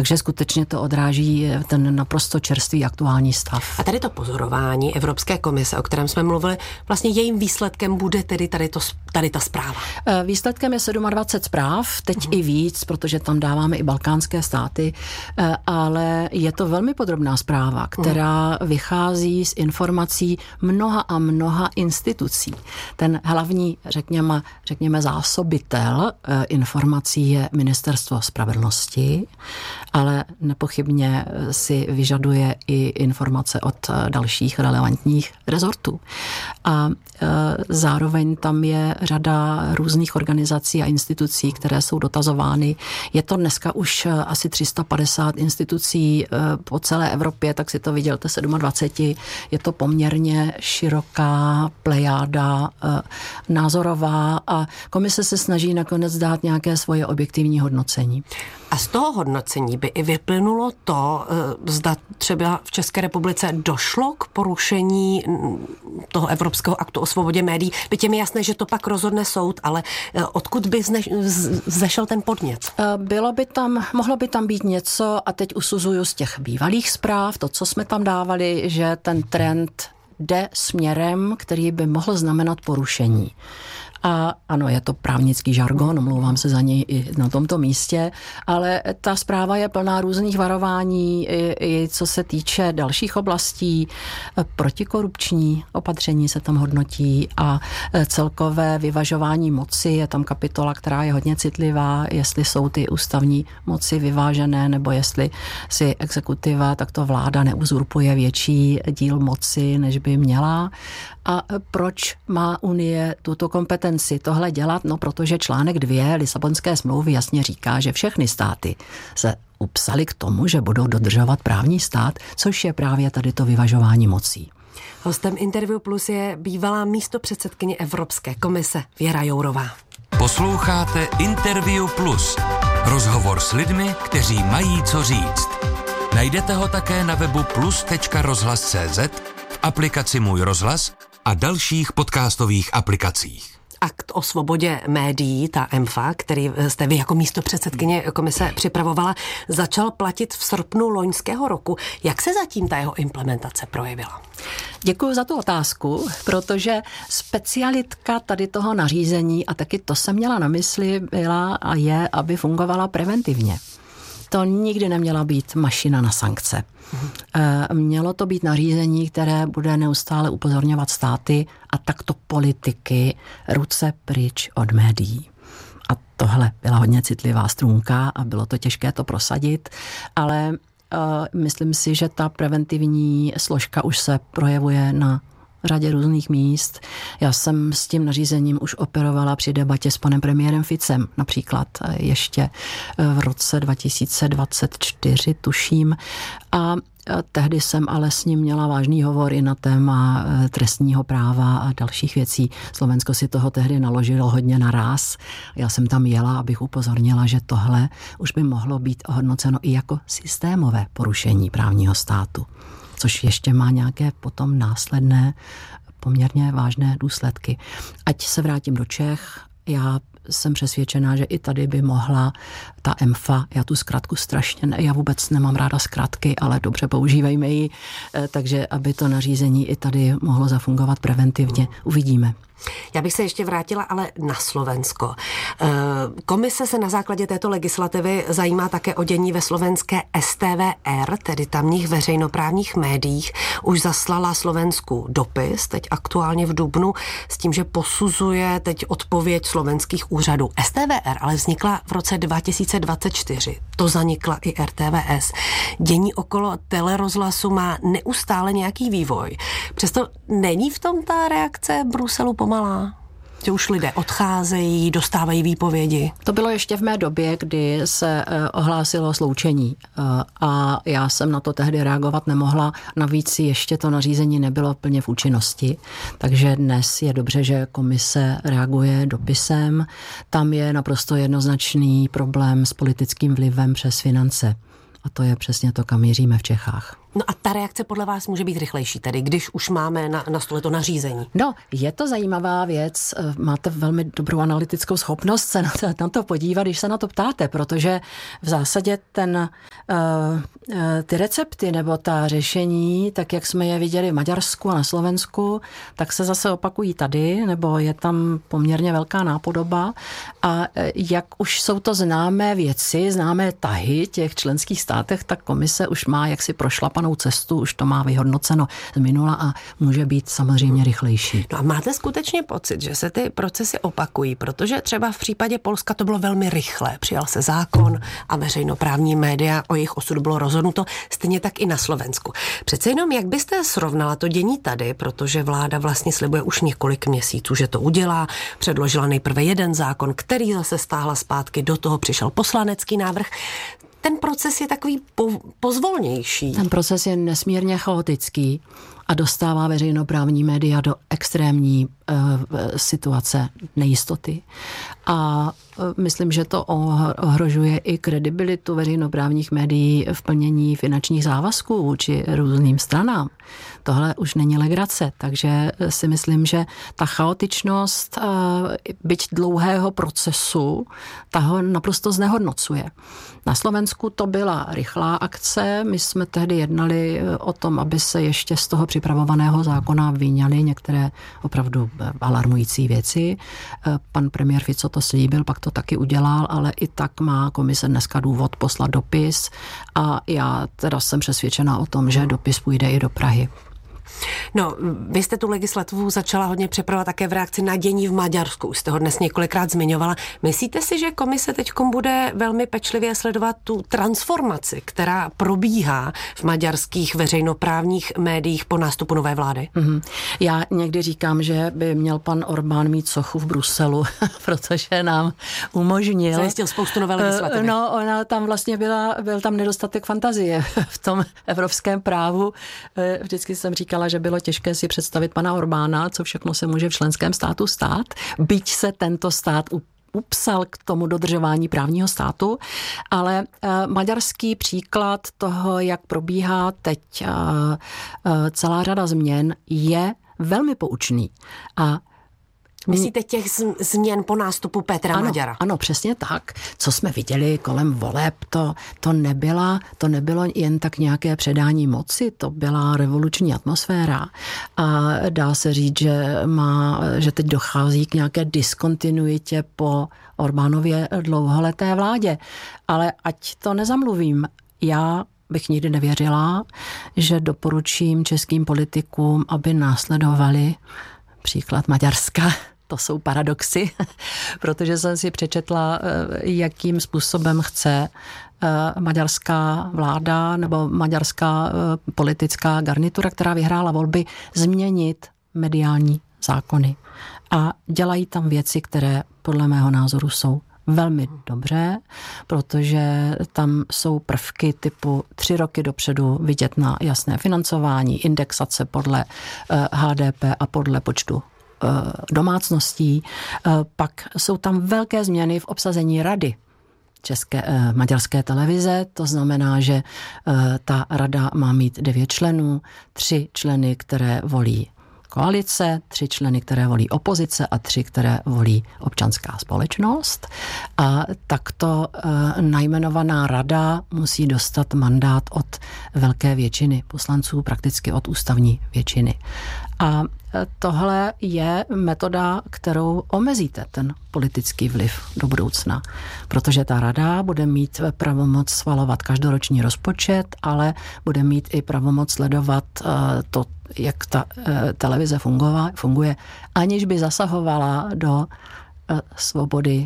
Takže skutečně to odráží ten naprosto čerstvý aktuální stav. A tady to pozorování Evropské komise, o kterém jsme mluvili, vlastně jejím výsledkem bude tedy tady ta zpráva. Výsledkem je 27 zpráv, teď i víc, protože tam dáváme i balkánské státy, ale je to velmi podrobná zpráva, která vychází z informací mnoha a mnoha institucí. Ten hlavní, řekněme zásobitel informací je Ministerstvo spravedlnosti, ale nepochybně si vyžaduje i informace od dalších relevantních rezortů. A zároveň tam je řada různých organizací a institucí, které jsou dotazovány. Je to dneska už asi 350 institucí po celé Evropě, tak si to vydělte 27. Je to poměrně široká plejáda názorová a komise se snaží nakonec dát nějaké svoje objektivní hodnocení. A z toho hodnocení by i vyplynulo to, zda třeba v České republice došlo k porušení toho Evropského aktu o svobodě médií. Byť je mi jasné, že to pak rozhodne soud, ale odkud by vzešel ten podnět? Mohlo by tam být něco, a teď usuzuju z těch bývalých zpráv, to, co jsme tam dávali, že ten trend jde směrem, který by mohl znamenat porušení. A ano, je to právnický žargon, omlouvám se za něj i na tomto místě, ale ta zpráva je plná různých varování, i co se týče dalších oblastí. Protikorupční opatření se tam hodnotí a celkové vyvažování moci, je tam kapitola, která je hodně citlivá, jestli jsou ty ústavní moci vyvážené, nebo jestli si exekutiva, tak to vláda neuzurpuje větší díl moci, než by měla. A proč má Unie tuto kompetenci tohle dělat? No, protože článek 2 Lisabonské smlouvy jasně říká, že všechny státy se upsaly k tomu, že budou dodržovat právní stát, což je právě tady to vyvažování mocí. Hostem Interview Plus je bývalá místopředsedkyně Evropské komise Věra Jourová. Posloucháte Interview Plus. Rozhovor s lidmi, kteří mají co říct. Najdete ho také na webu plus.rozhlas.cz, v aplikaci Můj rozhlas a dalších podcastových aplikacích. Akt o svobodě médií, ta EMFA, který jste vy jako místopředsedkyně komise připravovala, začal platit v srpnu loňského roku. Jak se zatím ta jeho implementace projevila? Děkuji za tu otázku, protože specialitka tady toho nařízení, a taky to jsem měla na mysli, byla a je, aby fungovala preventivně. To nikdy neměla být mašina na sankce. Mělo to být nařízení, které bude neustále upozorňovat státy a takto politiky ruce pryč od médií. A tohle byla hodně citlivá strunka a bylo to těžké to prosadit, ale myslím si, že ta preventivní složka už se projevuje na řadě různých míst. Já jsem s tím nařízením už operovala při debatě s panem premiérem Ficem, například ještě v roce 2024, tuším. A tehdy jsem ale s ním měla vážný hovor i na téma trestního práva a dalších věcí. Slovensko si toho tehdy naložilo hodně naráz. Já jsem tam jela, abych upozornila, že tohle už by mohlo být ohodnoceno i jako systémové porušení právního státu, což ještě má nějaké potom následné poměrně vážné důsledky. Ať se vrátím do Čech, já jsem přesvědčená, že i tady by mohla ta EMFA, já tu zkratku já vůbec nemám ráda zkratky, ale dobře používejme ji, takže aby to nařízení i tady mohlo zafungovat preventivně. Uvidíme. Já bych se ještě vrátila ale na Slovensko. Komise se na základě této legislativy zajímá také o dění ve slovenské STVR, tedy tamních veřejnoprávních médiích. Už zaslala Slovensku dopis, teď aktuálně v dubnu, s tím, že posuzuje teď odpověď slovenských úřadů. STVR ale vznikla v roce 2024. To zanikla i RTVS. Dění okolo telerozhlasu má neustále nějaký vývoj. Přesto není v tom ta reakce Bruselu pomalá? Že už lidé odcházejí, dostávají výpovědi. To bylo ještě v mé době, kdy se ohlásilo sloučení a já jsem na to tehdy reagovat nemohla. Navíc ještě to nařízení nebylo plně v účinnosti, takže dnes je dobře, že komise reaguje dopisem. Tam je naprosto jednoznačný problém s politickým vlivem přes finance. A to je přesně to, kam míříme v Čechách. No a ta reakce podle vás může být rychlejší tedy, když už máme na stole to nařízení? No, je to zajímavá věc. Máte velmi dobrou analytickou schopnost se na to podívat, když se na to ptáte, protože v zásadě ty recepty nebo ta řešení, tak jak jsme je viděli v Maďarsku a na Slovensku, tak se zase opakují tady, nebo je tam poměrně velká nápodoba. A jak už jsou to známé věci, známé tahy těch členských státech, tak komise už má jaksi prošlapanou cestu, už to má vyhodnoceno z minula a může být samozřejmě rychlejší. No a máte skutečně pocit, že se ty procesy opakují, protože třeba v případě Polska to bylo velmi rychlé. Přijal se zákon a veřejnoprávní média, o jejich osudu bylo rozhodnuto, stejně tak i na Slovensku. Přece jenom, jak byste srovnala to dění tady, protože vláda vlastně slibuje už několik měsíců, že to udělá, předložila nejprve jeden zákon, který zase stáhla zpátky, do toho přišel poslanecký návrh. Ten proces je takový pozvolnější. Ten proces je nesmírně chaotický a dostává veřejnoprávní média do extrémní situace nejistoty. A myslím, že to ohrožuje i kredibilitu veřejnoprávních médií v plnění finančních závazků vůči různým stranám. Tohle už není legrace, takže si myslím, že ta chaotičnost, byť dlouhého procesu, ta ho naprosto znehodnocuje. Na Slovensku to byla rychlá akce, my jsme tehdy jednali o tom, aby se ještě z toho připravovaného zákona vyňaly některé opravdu alarmující věci. Pan premiér Fico to slíbil, pak to taky udělal, ale i tak má komise dneska důvod poslat dopis a já teda jsem přesvědčena o tom, že dopis půjde i do Prahy. No, vy jste tu legislativu začala hodně připravovat také v reakci na dění v Maďarsku. Už jste ho dnes několikrát zmiňovala. Myslíte si, že komise teďkom bude velmi pečlivě sledovat tu transformaci, která probíhá v maďarských veřejnoprávních médiích po nástupu nové vlády? Já někdy říkám, že by měl pan Orbán mít sochu v Bruselu, protože nám umožnil... Zajistil spoustu nové legislativy. No, ona tam vlastně byl tam nedostatek fantazie v tom evropském právu. Vždycky jsem říkala, že bylo těžké si představit pana Orbána, co všechno se může v členském státu stát, byť se tento stát upsal k tomu dodržování právního státu, ale maďarský příklad toho, jak probíhá teď celá řada změn, je velmi poučný. A myslíte těch změn po nástupu Petra Maďara? Ano, přesně tak. Co jsme viděli kolem voleb, to nebylo jen tak nějaké předání moci, to byla revoluční atmosféra. A dá se říct, že teď dochází k nějaké diskontinuitě po Orbánově dlouholeté vládě. Ale ať to nezamluvím, já bych nikdy nevěřila, že doporučím českým politikům, aby následovali příklad Maďarska. To jsou paradoxy, protože jsem si přečetla, jakým způsobem chce maďarská vláda nebo maďarská politická garnitura, která vyhrála volby, změnit mediální zákony. A dělají tam věci, které podle mého názoru jsou velmi dobře, protože tam jsou prvky typu 3 roky dopředu vidět na jasné financování, indexace podle HDP a podle počtu domácností. Pak jsou tam velké změny v obsazení rady maďarské televize, to znamená, že ta rada má mít 9 členů, 3 členy, které volí koalice, 3 členy, které volí opozice a 3, které volí občanská společnost. A takto najmenovaná rada musí dostat mandát od velké většiny poslanců, prakticky od ústavní většiny. A tohle je metoda, kterou omezíte ten politický vliv do budoucna, protože ta rada bude mít pravomoc schvalovat každoroční rozpočet, ale bude mít i pravomoc sledovat to, jak ta televize funguje, aniž by zasahovala do svobody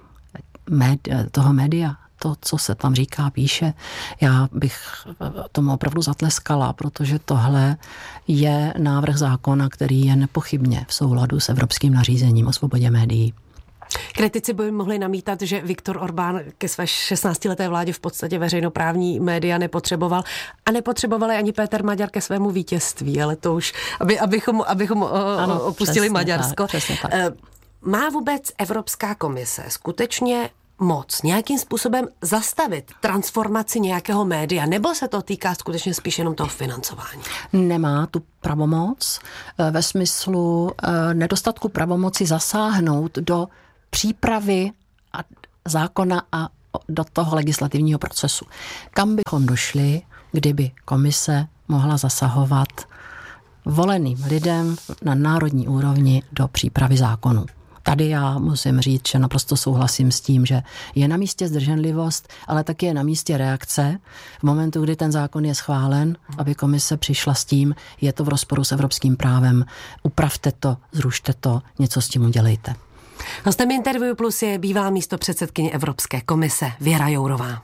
toho média. To, co se tam říká, píše, já bych tomu opravdu zatleskala, protože tohle je návrh zákona, který je nepochybně v souladu s evropským nařízením o svobodě médií. Kritici by mohli namítat, že Viktor Orbán ke své 16leté vládě v podstatě veřejnoprávní média nepotřeboval a nepotřebovali ani Péter Maďar ke svému vítězství, ale to už, abychom opustili přesně Maďarsko. Tak, přesně tak. Má vůbec Evropská komise skutečně moc nějakým způsobem zastavit transformaci nějakého média, nebo se to týká skutečně spíš jenom toho financování? Nemá tu pravomoc ve smyslu nedostatku pravomoci zasáhnout do přípravy a zákona a do toho legislativního procesu. Kam bychom došli, kdyby komise mohla zasahovat voleným lidem na národní úrovni do přípravy zákonů? Tady já musím říct, že naprosto souhlasím s tím, že je na místě zdrženlivost, ale taky je na místě reakce v momentu, kdy ten zákon je schválen, aby komise přišla s tím, je to v rozporu s evropským právem, upravte to, zrušte to, něco s tím udělejte. Hostem Interview Plus je bývalá místopředsedkyně Evropské komise Věra Jourová.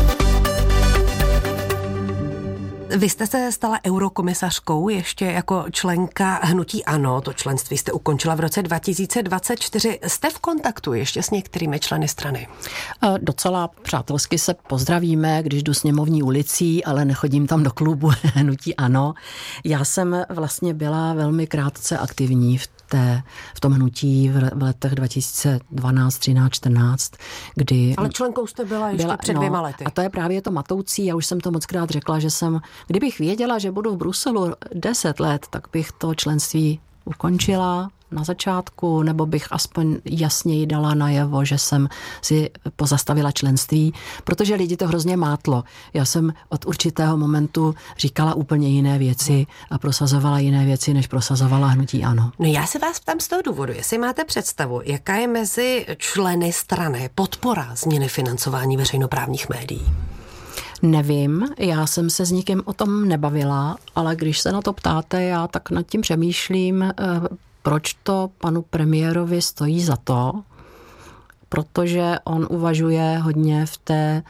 Vy jste se stala eurokomisařkou ještě jako členka hnutí ANO. To členství jste ukončila v roce 2024. Jste v kontaktu ještě s některými členy strany? Docela přátelsky se pozdravíme, když jdu Sněmovní ulicí, ale nechodím tam do klubu hnutí ANO. Já jsem vlastně byla velmi krátce aktivní v tom hnutí v letech 2012, 13, 14, kdy... Ale členkou jste byla ještě před 2 lety. A to je právě to matoucí, já už jsem to mockrát řekla, že kdybych věděla, že budu v Bruselu 10 let, tak bych to členství ukončila na začátku, nebo bych aspoň jasněji dala najevo, že jsem si pozastavila členství, protože lidi to hrozně mátlo. Já jsem od určitého momentu říkala úplně jiné věci a prosazovala jiné věci, než prosazovala hnutí ANO. No já se vás ptám z toho důvodu, jestli máte představu, jaká je mezi členy strany podpora změny financování veřejnoprávních médií? Nevím, já jsem se s nikým o tom nebavila, ale když se na to ptáte, já tak nad tím přemýšlím, proč to panu premiérovi stojí za to, protože on uvažuje hodně v té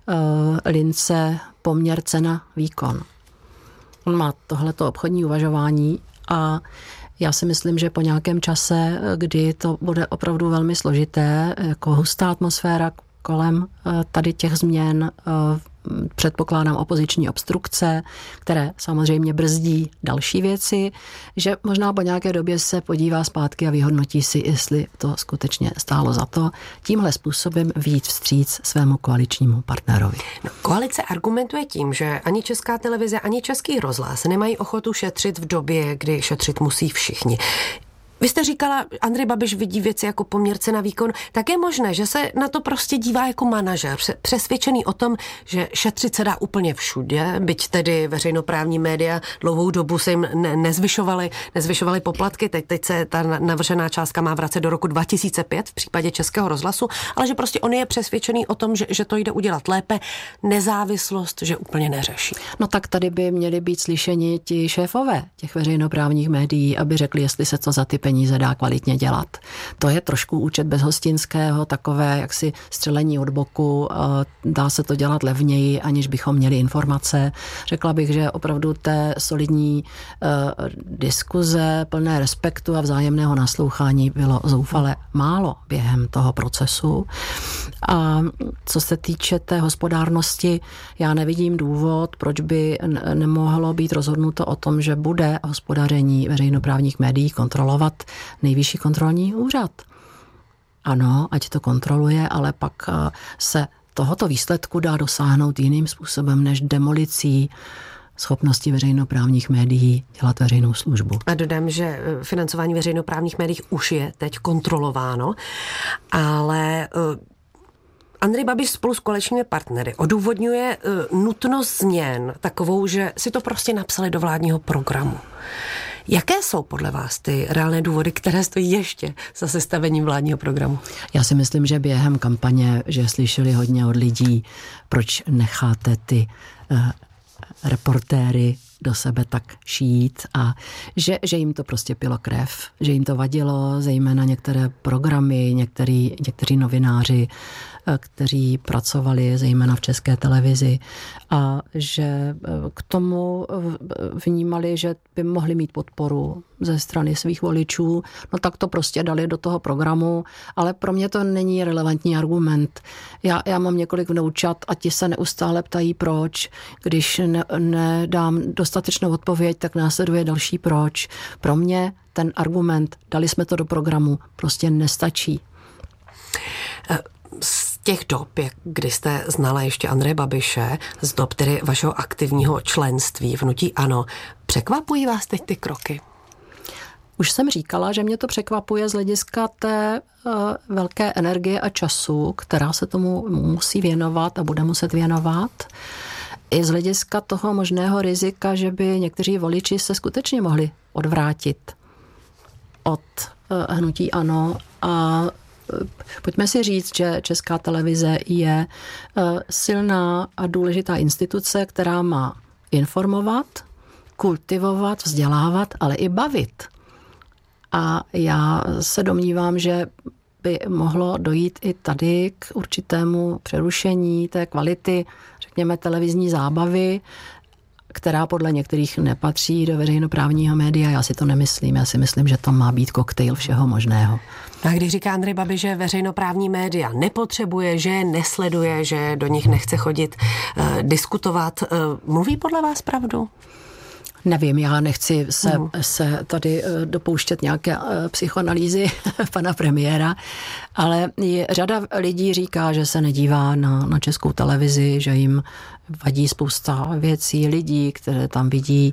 lince poměr cena výkon. On má tohleto obchodní uvažování a já si myslím, že po nějakém čase, kdy to bude opravdu velmi složité, jako hustá atmosféra kolem tady těch změn, předpokládám opoziční obstrukce, které samozřejmě brzdí další věci, že možná po nějaké době se podívá zpátky a vyhodnotí si, jestli to skutečně stálo za to, tímhle způsobem vyjít vstříc svému koaličnímu partnerovi. No, koalice argumentuje tím, že ani Česká televize, ani Český rozhlas nemají ochotu šetřit v době, kdy šetřit musí všichni. Vy jste říkala, Andrej Babiš vidí věci jako poměr cena výkon, tak je možné, že se na to prostě dívá jako manažer, přesvědčený o tom, že šetřit se dá úplně všude, byť tedy veřejnoprávní média dlouhou dobu se jim nezvyšovaly poplatky, teď se ta navržená částka má vracet do roku 2005 v případě Českého rozhlasu, ale že prostě on je přesvědčený o tom, že to jde udělat lépe, nezávislost, že úplně neřeší. No tak tady by měli být slyšeni ti šéfové těch veřejnoprávních médií, aby řekli, jestli se to za ty peníze dá kvalitně dělat. To je trošku účet bezhostinského, takové jaksi střelení od boku, dá se to dělat levněji, aniž bychom měli informace. Řekla bych, že opravdu té solidní diskuze, plné respektu a vzájemného naslouchání bylo zoufale málo během toho procesu. A co se týče té hospodárnosti, já nevidím důvod, proč by nemohlo být rozhodnuto o tom, že bude hospodaření veřejnoprávních médií kontrolovat Nejvyšší kontrolní úřad. Ano, ať to kontroluje, ale pak se tohoto výsledku dá dosáhnout jiným způsobem než demolicí schopnosti veřejnoprávních médií dělat veřejnou službu. A dodám, že financování veřejnoprávních médií už je teď kontrolováno, ale Andrej Babiš spolu s koaličními partnery odůvodňuje nutnost změn takovou, že si to prostě napsali do vládního programu. Jaké jsou podle vás ty reálné důvody, které stojí ještě za sestavením vládního programu? Já si myslím, že během kampaně, že slyšeli hodně od lidí, proč necháte ty reportéry do sebe tak šít a že jim to prostě pilo krev, že jim to vadilo, zejména některé programy, někteří novináři, kteří pracovali zejména v České televizi a že k tomu vnímali, že by mohli mít podporu ze strany svých voličů, no tak to prostě dali do toho programu, ale pro mě to není relevantní argument. Já mám několik vnoučat a ti se neustále ptají proč, když nedám dostatečnou odpověď, tak následuje další proč. Pro mě ten argument, dali jsme to do programu, prostě nestačí. těch dob, kdy jste znala ještě Andreje Babiše, z dob tedy vašeho aktivního členství v hnutí ANO, překvapují vás teď ty kroky? Už jsem říkala, že mě to překvapuje z hlediska té velké energie a času, která se tomu musí věnovat a bude muset věnovat. I z hlediska toho možného rizika, že by někteří voliči se skutečně mohli odvrátit od hnutí ANO. A pojďme si říct, že Česká televize je silná a důležitá instituce, která má informovat, kultivovat, vzdělávat, ale i bavit. A já se domnívám, že by mohlo dojít i tady k určitému přerušení té kvality, řekněme, televizní zábavy, která podle některých nepatří do veřejnoprávního média. Já si to nemyslím. Já si myslím, že to má být koktejl všeho možného. A když říká Andrej Babiš, že veřejnoprávní média nepotřebuje, že nesleduje, že do nich nechce chodit diskutovat, mluví podle vás pravdu? Nevím, já nechci se tady dopouštět nějaké psychoanalýzy pana premiéra, ale řada lidí říká, že se nedívá na Českou televizi, že jim vadí spousta věcí, lidí, které tam vidí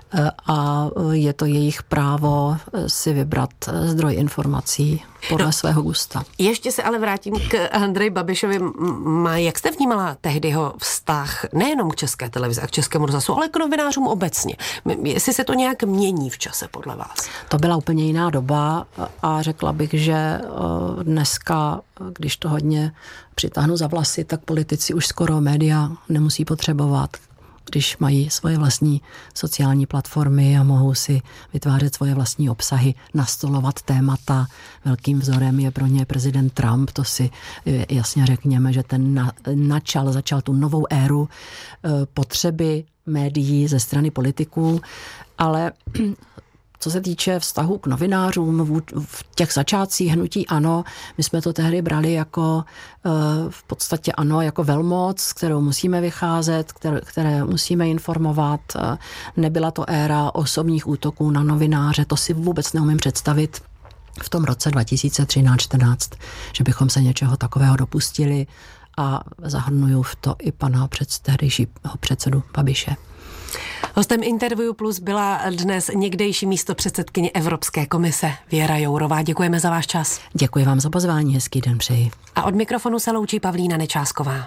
a je to jejich právo si vybrat zdroj informací podle svého gusta. Ještě se ale vrátím k Andreji Babišovi. Jak jste vnímala tehdy jeho vztah nejenom k České televizi a k Českému rozhlasu, ale k novinářům obecně? Jestli se to nějak mění v čase podle vás? To byla úplně jiná doba a řekla bych, že dneska, když to hodně přitáhnu za vlasy, tak politici už skoro média nemusí potřebovat, když mají svoje vlastní sociální platformy a mohou si vytvářet svoje vlastní obsahy, nastolovat témata. Velkým vzorem je pro ně prezident Trump, to si jasně řekněme, že ten začal tu novou éru potřeby médií ze strany politiků, ale co se týče vztahu k novinářům v těch začátcích hnutí ANO, my jsme to tehdy brali jako v podstatě ANO jako velmoc, kterou musíme vycházet, které musíme informovat. Nebyla to éra osobních útoků na novináře, to si vůbec neumím představit v tom roce 2013-14, že bychom se něčeho takového dopustili a zahrnuju v to i pana tehdejšího předsedu Babiše. Hostem Interview Plus byla dnes někdejší místopředsedkyně Evropské komise Věra Jourová. Děkujeme za váš čas. Děkuji vám za pozvání, hezký den přeji. A od mikrofonu se loučí Pavlína Nečásková.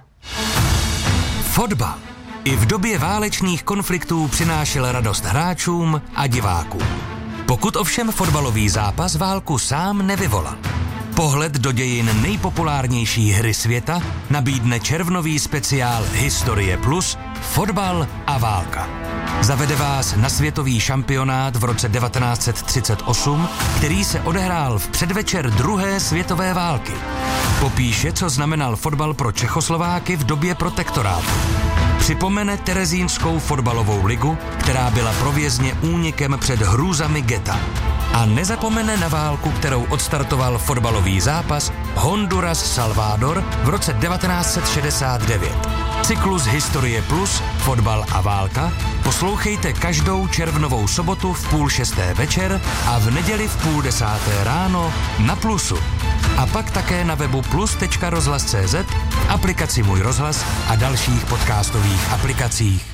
Fotbal i v době válečných konfliktů přinášel radost hráčům a divákům. Pokud ovšem fotbalový zápas válku sám nevyvolal. Pohled do dějin nejpopulárnější hry světa nabídne červnový speciál Historie Plus Fotbal a válka. Zavede vás na světový šampionát v roce 1938, který se odehrál v předvečer druhé světové války. Popíše, co znamenal fotbal pro Čechoslováky v době protektorátu. Připomene terezínskou fotbalovou ligu, která byla pro vězně únikem před hrůzami geta. A nezapomene na válku, kterou odstartoval fotbalový zápas Honduras-Salvador v roce 1969. Cyklus Historie Plus, Fotbal a válka poslouchejte každou červnovou sobotu v 5:30 večer a v neděli v 9:30 ráno na Plusu. A pak také na webu plus.rozhlas.cz, aplikaci Můj rozhlas a dalších podcastových aplikacích.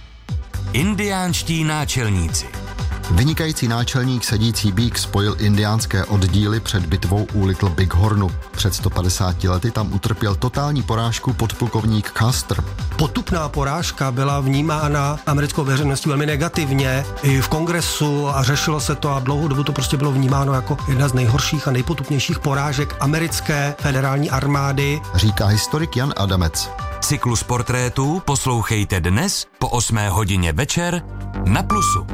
Indiánští náčelníci. Vynikající náčelník sedící býk spojil indiánské oddíly před bitvou u Little Bighornu. Před 150 lety tam utrpěl totální porážku podplukovník Custer. Potupná porážka byla vnímána americkou veřejností velmi negativně i v kongresu a řešilo se to a dlouhou dobu to prostě bylo vnímáno jako jedna z nejhorších a nejpotupnějších porážek americké federální armády. Říká historik Jan Adamec. Cyklus portrétů poslouchejte dnes po 8 hodině večer na Plusu.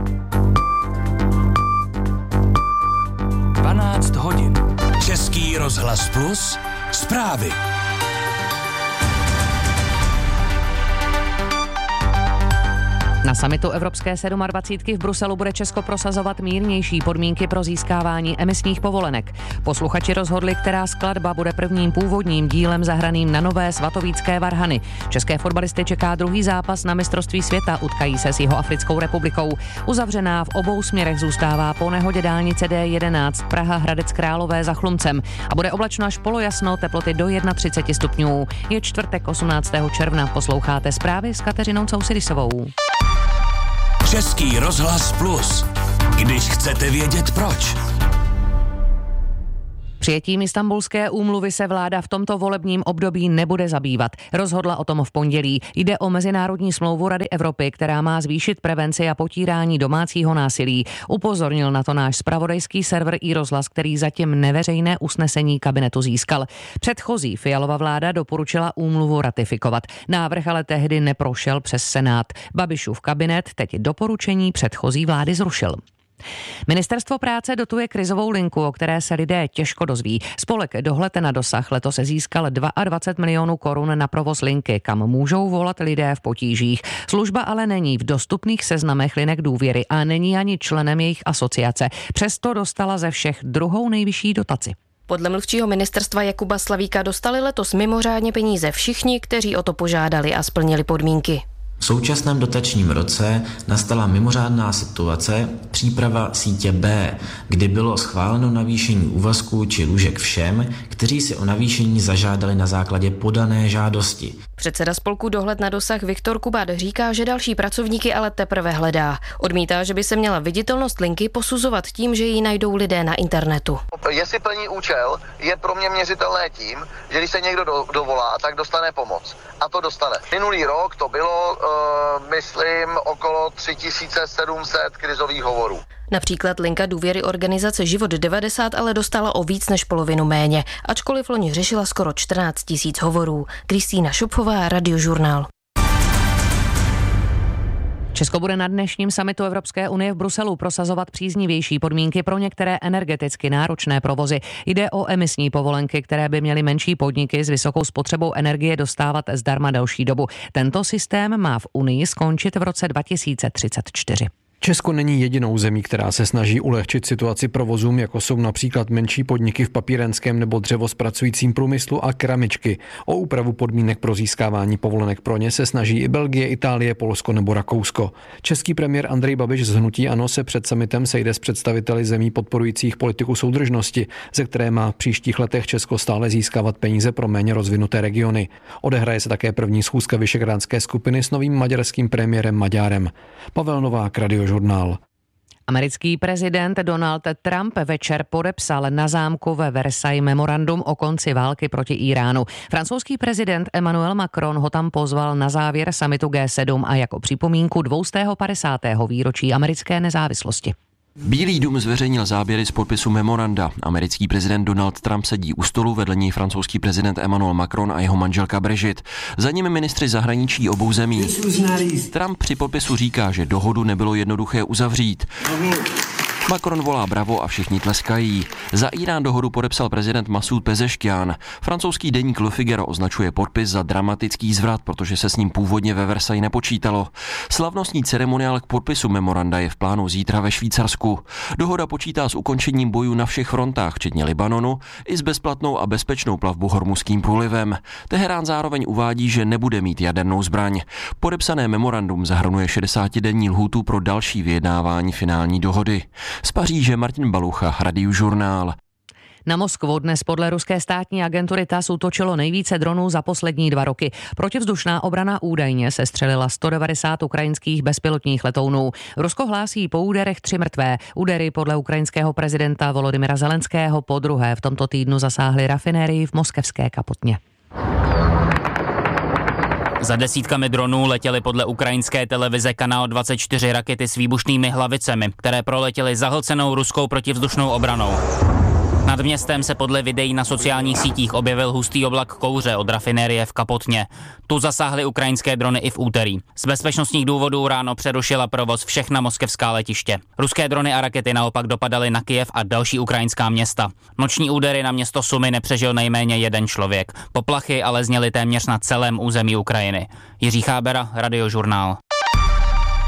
12 hodin. Český rozhlas Plus. Zprávy. Na summitu Evropské 27 v Bruselu bude Česko prosazovat mírnější podmínky pro získávání emisních povolenek. Posluchači rozhodli, která skladba bude prvním původním dílem zahraným na Nové svatovícké varhany. České fotbalisty čeká druhý zápas na mistrovství světa, utkají se s Jihoafrickou republikou. Uzavřená v obou směrech zůstává po nehodě dálnice D11 Praha Hradec Králové za Chlumcem a bude oblačno až polojasno, teploty do 31 stupňů. Je čtvrtek 18. června, posloucháte zprávy s Kateřinou Cousidisovou. Český rozhlas Plus. Když chcete vědět proč. Přijetím Istanbulské úmluvy se vláda v tomto volebním období nebude zabývat. Rozhodla o tom v pondělí. Jde o mezinárodní smlouvu Rady Evropy, která má zvýšit prevenci a potírání domácího násilí. Upozornil na to náš zpravodajský server iRozhlas, který zatím neveřejné usnesení kabinetu získal. Předchozí Fialova vláda doporučila úmluvu ratifikovat. Návrh ale tehdy neprošel přes Senát. Babišův kabinet teď doporučení předchozí vlády zrušil. Ministerstvo práce dotuje krizovou linku, o které se lidé těžko dozví. Spolek Dohled na dosah letos získal 22 milionů korun na provoz linky, kam můžou volat lidé v potížích. Služba ale není v dostupných seznamech linek důvěry a není ani členem jejich asociace. Přesto dostala ze všech druhou nejvyšší dotaci. Podle mluvčího ministerstva Jakuba Slavíka dostali letos mimořádně peníze všichni, kteří o to požádali a splnili podmínky. V současném dotačním roce nastala mimořádná situace příprava sítě B, kdy bylo schváleno navýšení úvazků či lůžek všem, kteří si o navýšení zažádali na základě podané žádosti. Předseda spolku Dohled na dosah Viktor Kubát říká, že další pracovníky ale teprve hledá. Odmítá, že by se měla viditelnost linky posuzovat tím, že ji najdou lidé na internetu. Jestli plní účel, je pro mě měřitelné tím, že když se někdo dovolá, tak dostane pomoc. A to dostane. Minulý rok to bylo, myslím, okolo 3700 krizových hovorů. Například linka důvěry organizace Život 90 ale dostala o víc než polovinu méně, ačkoliv loni řešila skoro 14 000 hovorů. Kristýna Šupfová, Radiožurnál. Česko bude na dnešním summitu Evropské unie v Bruselu prosazovat příznivější podmínky pro některé energeticky náročné provozy. Jde o emisní povolenky, které by měly menší podniky s vysokou spotřebou energie dostávat zdarma delší dobu. Tento systém má v Unii skončit v roce 2034. Česko není jedinou zemí, která se snaží ulehčit situaci provozům, jako jsou například menší podniky v papírenském nebo dřevozpracujícím průmyslu a keramičky. O úpravu podmínek pro získávání povolenek pro ně se snaží i Belgie, Itálie, Polsko nebo Rakousko. Český premiér Andrej Babiš z hnutí ANO se před summitem sejde s představiteli zemí podporujících politiku soudržnosti, ze které má v příštích letech Česko stále získávat peníze pro méně rozvinuté regiony. Odehraje se také první schůzka Visegrádské skupiny s novým maďarským premiérem Maďarem. Pavel Novák, Radiožurnál. Americký prezident Donald Trump večer podepsal na zámku ve Versailles memorandum o konci války proti Iránu. Francouzský prezident Emmanuel Macron ho tam pozval na závěr summitu G7 a jako připomínku 250. výročí americké nezávislosti. Bílý dům zveřejnil záběry z podpisu memoranda. Americký prezident Donald Trump sedí u stolu, vedle něj francouzský prezident Emmanuel Macron a jeho manželka Brigitte. Za nimi ministři zahraničí obou zemí. Trump při podpisu říká, že dohodu nebylo jednoduché uzavřít. Macron volá bravo a všichni tleskají. Za Irán dohodu podepsal prezident Masud Pezeškian. Francouzský deník Le Figaro označuje podpis za dramatický zvrat, protože se s ním původně ve Versailles nepočítalo. Slavnostní ceremoniál k podpisu memoranda je v plánu zítra ve Švýcarsku. Dohoda počítá s ukončením bojů na všech frontách, včetně Libanonu, i s bezplatnou a bezpečnou plavbou Hormuzským průlivem. Teherán zároveň uvádí, že nebude mít jadernou zbraň. Podepsané memorandum zahrnuje 60denní lhůtu pro další vyjednávání finální dohody. Z Paříže Martin Balucha, Radiožurnál. Na Moskvu dnes podle ruské státní agentury TASS útočilo nejvíce dronů za poslední 2 roky. Protivzdušná obrana údajně sestřelila 190 ukrajinských bezpilotních letounů. Rusko hlásí po úderech 3 mrtvé. Údery podle ukrajinského prezidenta Volodymyra Zelenského podruhé v tomto týdnu zasáhly rafinérii v moskevské Kapotně. Za desítkami dronů letěly podle ukrajinské televize Kanál 24 rakety s výbušnými hlavicemi, které proletěly zahlcenou ruskou protivzdušnou obranou. Nad městem se podle videí na sociálních sítích objevil hustý oblak kouře od rafinérie v Kapotně. Tu zasáhly ukrajinské drony i v úterý. Z bezpečnostních důvodů ráno přerušila provoz všechna moskevská letiště. Ruské drony a rakety naopak dopadaly na Kyjev a další ukrajinská města. Noční údery na město Sumy nepřežil nejméně 1 člověk. Poplachy ale zněly téměř na celém území Ukrajiny. Jiří Chábera, Radiožurnál.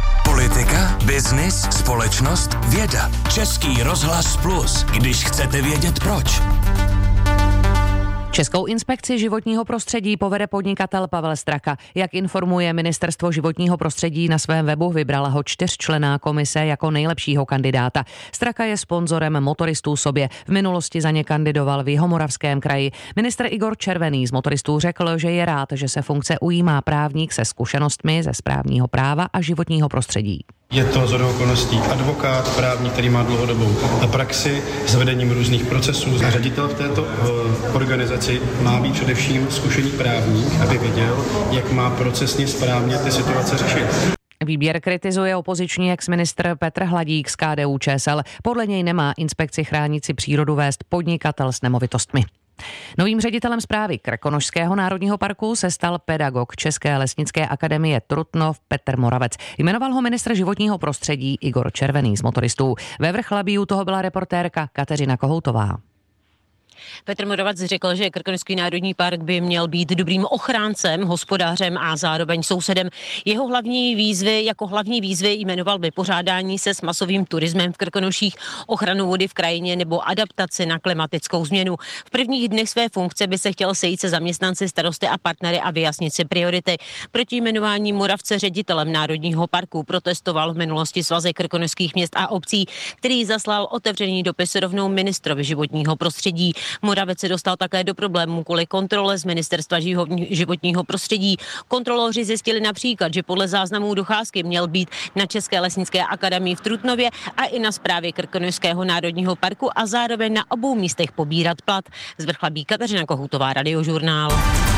Politika, biznis, společnost, věda. Český rozhlas Plus, když chcete vědět proč. Českou inspekci životního prostředí povede podnikatel Pavel Straka. Jak informuje Ministerstvo životního prostředí na svém webu, vybrala ho 4členná komise jako nejlepšího kandidáta. Straka je sponzorem motoristů sobě. V minulosti za ně kandidoval v Jihomoravském kraji. Ministr Igor Červený z motoristů řekl, že je rád, že se funkce ujímá právník se zkušenostmi ze správního práva a životního prostředí. Je to shodou okolností advokát, právník, který má dlouhodobou praxi s vedením různých procesů. Ředitel v této organizaci má být především zkušený právník, aby věděl, jak má procesně správně ty situace řešit. Výběr kritizuje opoziční exministr Petr Hladík z KDU-ČSL. Podle něj nemá inspekci chránící přírodu vést podnikatel s nemovitostmi. Novým ředitelem správy Krkonošského národního parku se stal pedagog České lesnické akademie Trutnov Petr Moravec. Jmenoval ho ministr životního prostředí Igor Červený z motoristů. Ve Vrchlabí u toho byla reportérka Kateřina Kohoutová. Petr Moravec řekl, že Krkonošský národní park by měl být dobrým ochráncem, hospodářem a zároveň sousedem. Jeho hlavní výzvy jmenoval vypořádání se s masovým turismem v Krkonoších, ochranu vody v krajině nebo adaptaci na klimatickou změnu. V prvních dnech své funkce by se chtěl sejít se zaměstnanci, starosty a partnery a vyjasnit si priority. Proti jmenování Moravce ředitelem národního parku protestoval v minulosti Svazek krkonošských měst a obcí, který zaslal otevřený dopis rovnou ministrovi životního prostředí. Moravec se dostal také do problémů kvůli kontrole z Ministerstva životního prostředí. Kontroloři zjistili například, že podle záznamů docházky měl být na České lesnické akademii v Trutnově a i na správě Krkonošského národního parku a zároveň na obou místech pobírat plat. Z Vrchlabí Kateřina Kohoutová, Radiožurnál.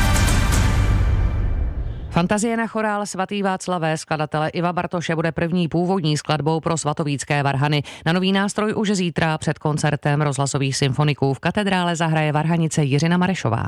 Fantazie na chorál Svatý Václavé skladatele Iva Bartoše bude první původní skladbou pro svatovícké varhany. Na nový nástroj už zítra před koncertem rozhlasových symfoniků v katedrále zahraje varhanice Jiřina Marešová.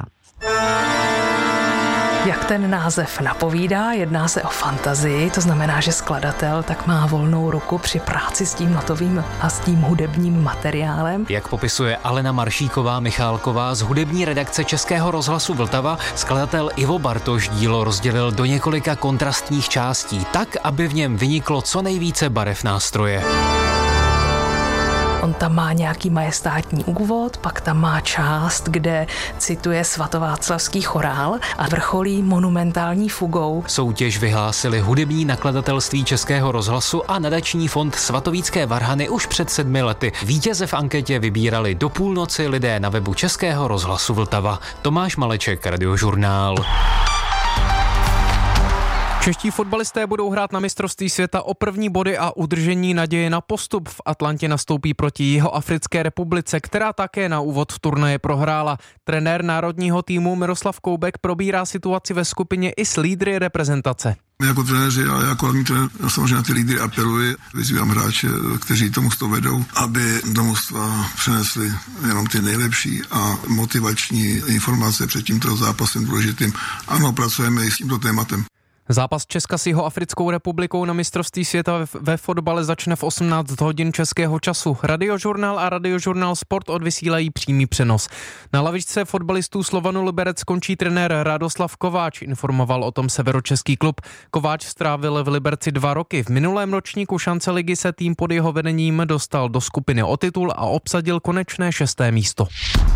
Jak ten název napovídá, jedná se o fantazii, to znamená, že skladatel tak má volnou ruku při práci s tím notovým a s tím hudebním materiálem. Jak popisuje Alena Maršíková-Michálková z hudební redakce Českého rozhlasu Vltava, skladatel Ivo Bartoš dílo rozdělil do několika kontrastních částí, tak, aby v něm vyniklo co nejvíce barev nástroje. On tam má nějaký majestátní úvod, pak tam má část, kde cituje svatováclavský chorál a vrcholí monumentální fugou. Soutěž vyhlásili hudební nakladatelství Českého rozhlasu a nadační fond Svatovícké varhany už před 7 lety. Vítěze v anketě vybírali do půlnoci lidé na webu Českého rozhlasu Vltava. Tomáš Maleček, Radiožurnál. Čeští fotbalisté budou hrát na mistrovství světa o první body a udržení naděje na postup. V Atlantě nastoupí proti Jihoafrické republice, která také na úvod turnaje prohrála. Trenér národního týmu Miroslav Koubek probírá situaci ve skupině i s lídry reprezentace. My jako trenéři, ale jako hlavní trenér samozřejmě na ty lídry apeluji, vyzývám hráče, kteří to mužstvo vedou, aby do mužstva přinesli jenom ty nejlepší a motivační informace před tímto zápasem důležitým. Ano, pracujeme i s tímto tématem. Zápas Česka s Jihoafrickou republikou na mistrovství světa ve fotbale začne v 18 hodin českého času. Radiožurnál a Radiožurnál Sport odvysílají přímý přenos. Na lavičce fotbalistů Slovanu Liberec končí trenér Radoslav Kováč, informoval o tom severočeský klub. Kováč strávil v Liberci 2 roky. V minulém ročníku šance ligy se tým pod jeho vedením dostal do skupiny o titul a obsadil konečné 6. místo.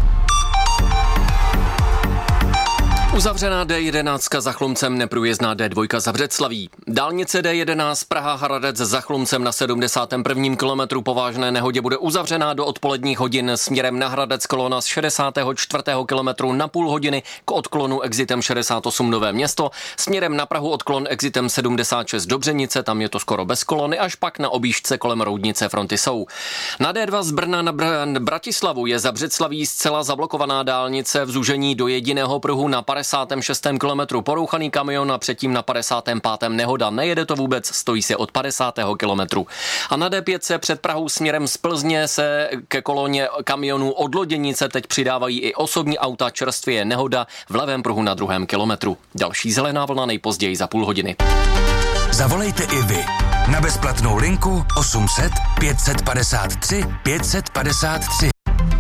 Uzavřená D11 za Chlumcem, neprůjezdná D2 za Břeclaví. Dálnice D11 Praha-Hradec za Chlumcem na 71. kilometru po vážné nehodě bude uzavřená do odpoledních hodin. Směrem na Hradec kolona z 64. kilometru na půl hodiny k odklonu exitem 68 Nové Město. Směrem na Prahu odklon exitem 76 Dobřenice, tam je to skoro bez kolony, až pak na objížďce kolem Roudnice fronty jsou. Na D2 z Brna na Bratislavu je za Břeclaví zcela zablokovaná dálnice v zúžení do jediného pruhu na 56. kilometru porouchaný kamion a předtím na 55. nehoda. Nejede to vůbec, stojí se od 50. kilometru. A na D5 před Prahou směrem z Plzně se ke koloně kamionů od Loděnice teď přidávají i osobní auta, čerstvě je nehoda v levém pruhu na 2. kilometru. Další zelená vlna nejpozději za půl hodiny. Zavolejte i vy na bezplatnou linku 800 553 553.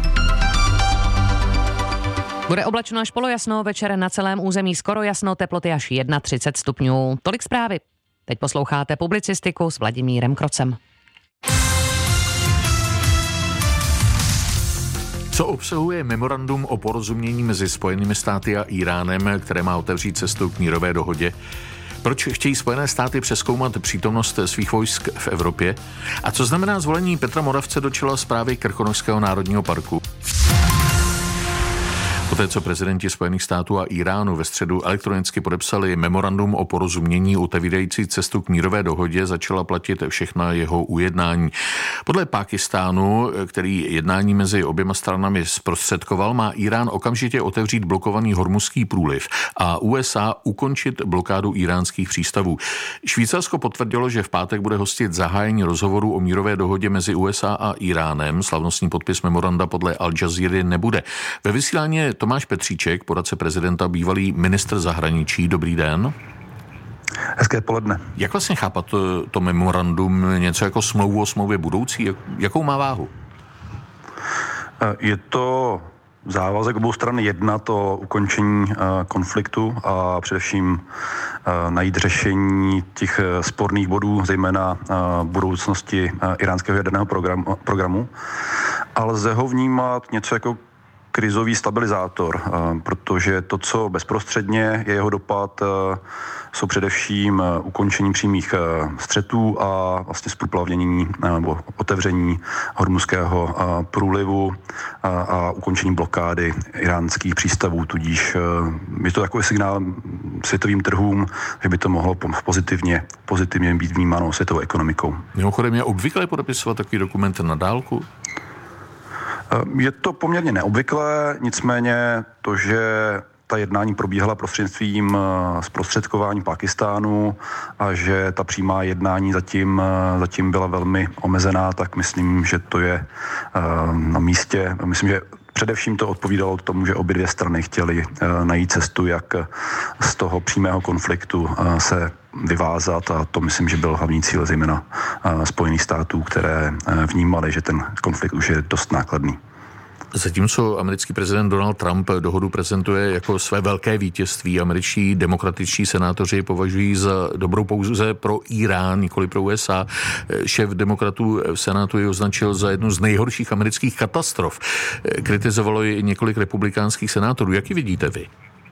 Bude oblačno až polojasno, večer na celém území skoro jasno, teploty až 31 stupňů. Tolik zprávy. Teď posloucháte publicistiku s Vladimírem Krocem. Co obsahuje memorandum o porozumění mezi Spojenými státy a Íránem, které má otevřít cestu k mírové dohodě? Proč chtějí Spojené státy přezkoumat přítomnost svých vojsk v Evropě? A co znamená zvolení Petra Moravce do čela správy Krkonošského národního parku? Poté, co prezidenti Spojených států a Íránu ve středu elektronicky podepsali memorandum o porozumění otevírající cestu k mírové dohodě, začala platit všechna jeho ujednání. Podle Pákistánu, který jednání mezi oběma stranami zprostředkoval, má Írán okamžitě otevřít blokovaný Hormuzský průliv a USA ukončit blokádu íránských přístavů. Švýcarsko potvrdilo, že v pátek bude hostit zahájení rozhovoru o mírové dohodě mezi USA a Íránem. Slavnostní podpis memoranda podle Al Jazeera nebude. Ve vysílání je Tomáš Petříček, poradce prezidenta, bývalý ministr zahraničí. Dobrý den. Hezké poledne. Jak vlastně chápat to memorandum? Něco jako smlouvu o smlouvě budoucí? Jakou má váhu? Je to závazek obou stran jednat o ukončení konfliktu a především najít řešení těch sporných bodů, zejména budoucnosti iránského jaderného programu. Ale lze ho vnímat něco jako krizový stabilizátor, protože to, co bezprostředně je jeho dopad, jsou především ukončení přímých střetů a vlastně zprůplavnění nebo otevření Hormuzského průlivu a ukončení blokády iránských přístavů. Tudíž je to takový signál světovým trhům, že by to mohlo pozitivně být vnímáno světovou ekonomikou. Mimochodem, je obvyklé podepisovat takový dokument na dálku? Je to poměrně neobvyklé, nicméně to, že ta jednání probíhala prostřednictvím zprostředkování Pákistánu a že ta přímá jednání zatím byla velmi omezená, tak myslím, že to je na místě. Myslím, že především to odpovídalo tomu, že obě dvě strany chtěly najít cestu, jak z toho přímého konfliktu se vyvázat, a to myslím, že byl hlavní cíl zejména Spojených států, které vnímali, že ten konflikt už je dost nákladný. Zatímco americký prezident Donald Trump dohodu prezentuje jako své velké vítězství, američtí demokratičtí senátoři považují za dobrou pouze pro Írán, nikoli pro USA. Šéf demokratů v Senátu ji označil za jednu z nejhorších amerických katastrof. Kritizovalo ji i několik republikánských senátorů. Jak ji vidíte vy?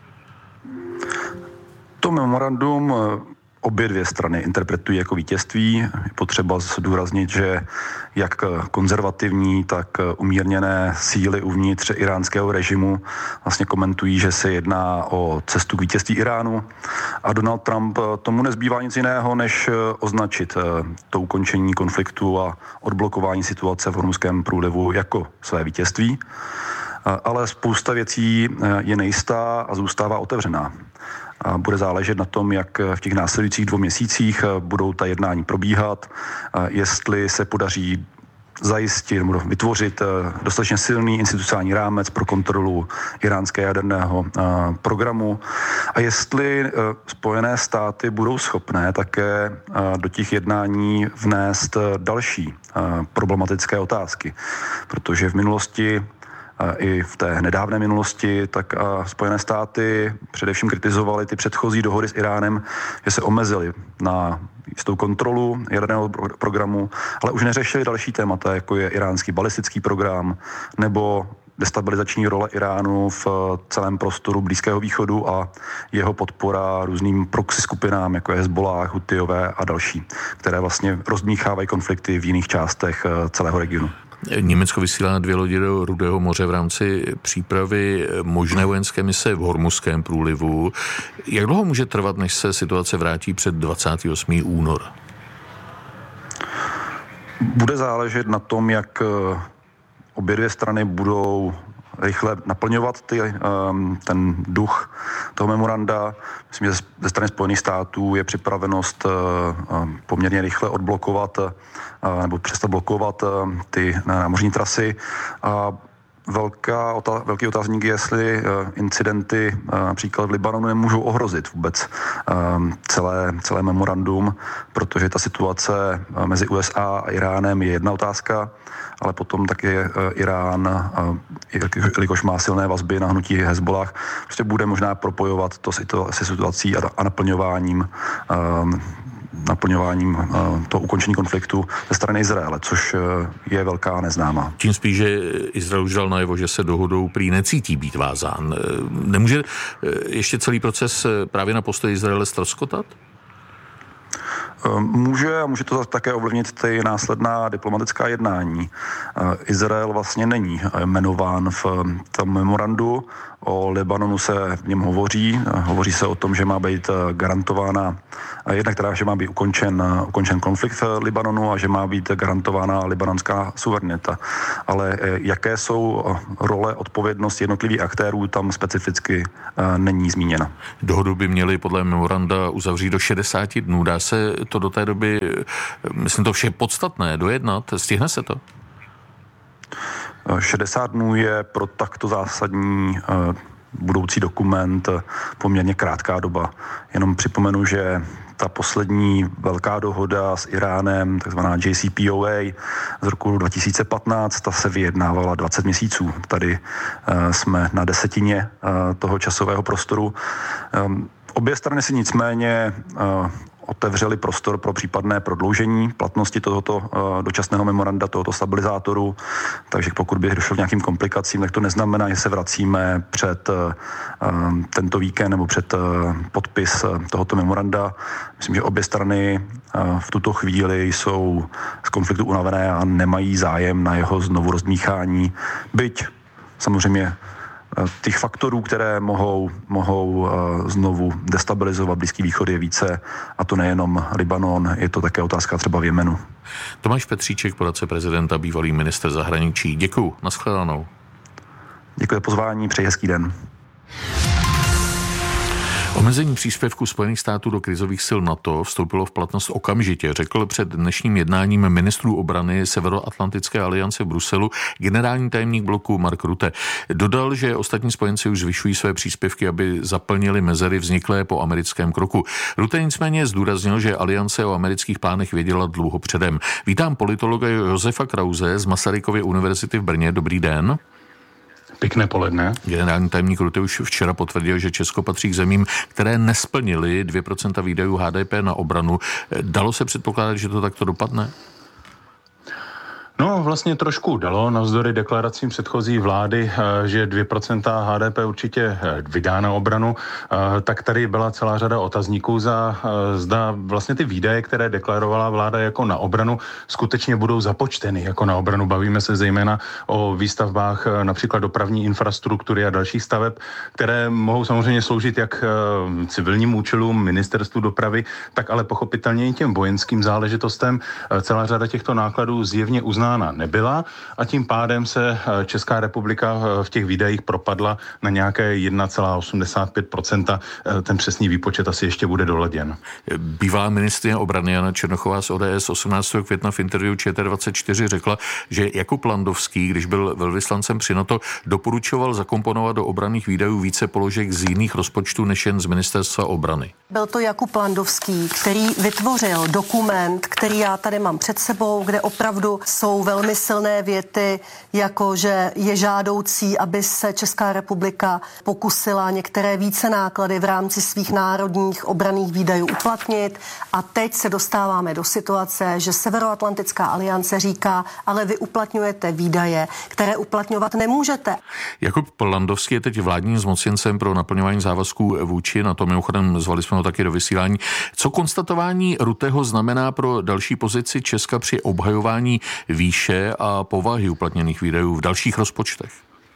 To memorandum obě dvě strany interpretují jako vítězství. Je potřeba zdůraznit, že jak konzervativní, tak umírněné síly uvnitř iránského režimu vlastně komentují, že se jedná o cestu k vítězství Iránu, a Donald Trump tomu nezbývá nic jiného, než označit to ukončení konfliktu a odblokování situace v Hormuzském průlivu jako své vítězství. Ale spousta věcí je nejistá a zůstává otevřená. A bude záležet na tom, jak v těch následujících 2 měsících budou ta jednání probíhat, jestli se podaří zajistit nebo vytvořit dostatečně silný institucionální rámec pro kontrolu iránského jaderného programu a jestli Spojené státy budou schopné také do těch jednání vnést další problematické otázky, protože v minulosti i v té nedávné minulosti, tak Spojené státy především kritizovaly ty předchozí dohody s Iránem, že se omezily na jistou kontrolu jaderného programu, ale už neřešili další témata, jako je iránský balistický program nebo destabilizační role Iránu v celém prostoru Blízkého východu a jeho podpora různým proxy skupinám, jako je Hezbollah, Hutijové a další, které vlastně rozdmíchávají konflikty v jiných částech celého regionu. Německo vysílá 2 lodi do Rudého moře v rámci přípravy možné vojenské mise v Hormuzském průlivu. Jak dlouho může trvat, než se situace vrátí před 28. únor? Bude záležet na tom, jak obě dvě strany budou rychle naplňovat ten duch toho memoranda. Myslím, že ze strany Spojených států je připravenost poměrně rychle odblokovat nebo přestat blokovat ty námořní trasy. A velký otázník je, jestli incidenty například v Libanonu nemůžou ohrozit vůbec celé memorandum, protože ta situace mezi USA a Iránem je jedna otázka, ale potom taky Irán, jelikož má silné vazby na hnutí Hezbollah, prostě bude možná propojovat to se situací a naplňováním naplňováním toho ukončení konfliktu ze strany Izraele, což je velká neznámá. Tím spíš, že Izrael už dal najevo, že se dohodou prý necítí být vázán. Nemůže ještě celý proces právě na postoji Izraele ztroskotat? Může a může to také ovlivnit ty následná diplomatická jednání. Izrael vlastně není jmenován v tom memorandu. O Libanonu se v něm hovoří. Hovoří se o tom, že má být garantována, jednak teda, že má být ukončen konflikt v Libanonu a že má být garantována libanonská suverenita. Ale jaké jsou role, odpovědnost jednotlivých aktérů, tam specificky není zmíněna. Dohodu by měli podle memoranda uzavřít do 60 dnů. Dá se to do té doby, myslím to vše podstatné, dojednat? Stihne se to? 60 dnů je pro takto zásadní budoucí dokument poměrně krátká doba. Jenom připomenu, že ta poslední velká dohoda s Iránem, takzvaná JCPOA z roku 2015, ta se vyjednávala 20 měsíců. Tady jsme na desetině toho časového prostoru. Obě strany si nicméně otevřeli prostor pro případné prodloužení platnosti tohoto dočasného memoranda, tohoto stabilizátoru. Takže pokud by došlo k nějakým komplikacím, tak to neznamená, že se vracíme před tento víkend nebo před podpis tohoto memoranda. Myslím, že obě strany v tuto chvíli jsou z konfliktu unavené a nemají zájem na jeho znovu rozdmíchání. Byť samozřejmě těch faktorů, které mohou znovu destabilizovat Blízký východ, je více, a to nejenom Libanon, je to také otázka třeba v Jemenu. Tomáš Petříček, poradce prezidenta, bývalý ministr zahraničí. Děkuju, nashledanou. Děkuji za pozvání, přeji hezký den. Omezení příspěvku Spojených států do krizových sil NATO vstoupilo v platnost okamžitě, řekl před dnešním jednáním ministrů obrany Severoatlantické aliance v Bruselu generální tajemník bloku Mark Rutte. Dodal, že ostatní spojenci už zvyšují své příspěvky, aby zaplnili mezery vzniklé po americkém kroku. Rutte nicméně zdůraznil, že aliance o amerických plánech věděla dlouho předem. Vítám politologa Josefa Krause z Masarykovy univerzity v Brně. Dobrý den. Pěkné poledne. Generální tajemník Rutte už včera potvrdil, že Česko patří k zemím, které nesplnily 2% výdajů HDP na obranu. Dalo se předpokládat, že to takto dopadne? No, vlastně trošku dalo, navzdory deklaracím předchozí vlády, že 2% HDP určitě vydá na obranu, tak tady byla celá řada otazníků zda vlastně ty výdaje, které deklarovala vláda jako na obranu, skutečně budou započteny jako na obranu. Bavíme se zejména o výstavbách například dopravní infrastruktury a dalších staveb, které mohou samozřejmě sloužit jak civilním účelům, ministerstvu dopravy, tak ale pochopitelně i těm vojenským záležitostem. Celá řada těchto nákladů zjevně uzná nebyla a tím pádem se Česká republika v těch výdajích propadla na nějaké 1,85%. Ten přesný výpočet asi ještě bude doladěn. Bývalá ministryně obrany Jana Černochová z ODS 18. května v interview ČT24 řekla, že Jakub Landovský, když byl velvyslancem při NATO, doporučoval zakomponovat do obranných výdajů více položek z jiných rozpočtů než jen z ministerstva obrany. Byl to Jakub Landovský, který vytvořil dokument, který já tady mám před sebou, kde opravdu jsou velmi silné věty, jako že je žádoucí, aby se Česká republika pokusila některé více náklady v rámci svých národních obranných výdajů uplatnit. A teď se dostáváme do situace, že Severoatlantická aliance říká, ale vy uplatňujete výdaje, které uplatňovat nemůžete. Jakub Landovský je teď vládním zmocněncem pro naplňování závazků vůči NATO. Mimochodem zvali jsme ho taky do vysílání. Co konstatování Rutteho znamená pro další pozici Česka při obhajování výše a povahy uplatněných výdajů v dalších rozpočtech?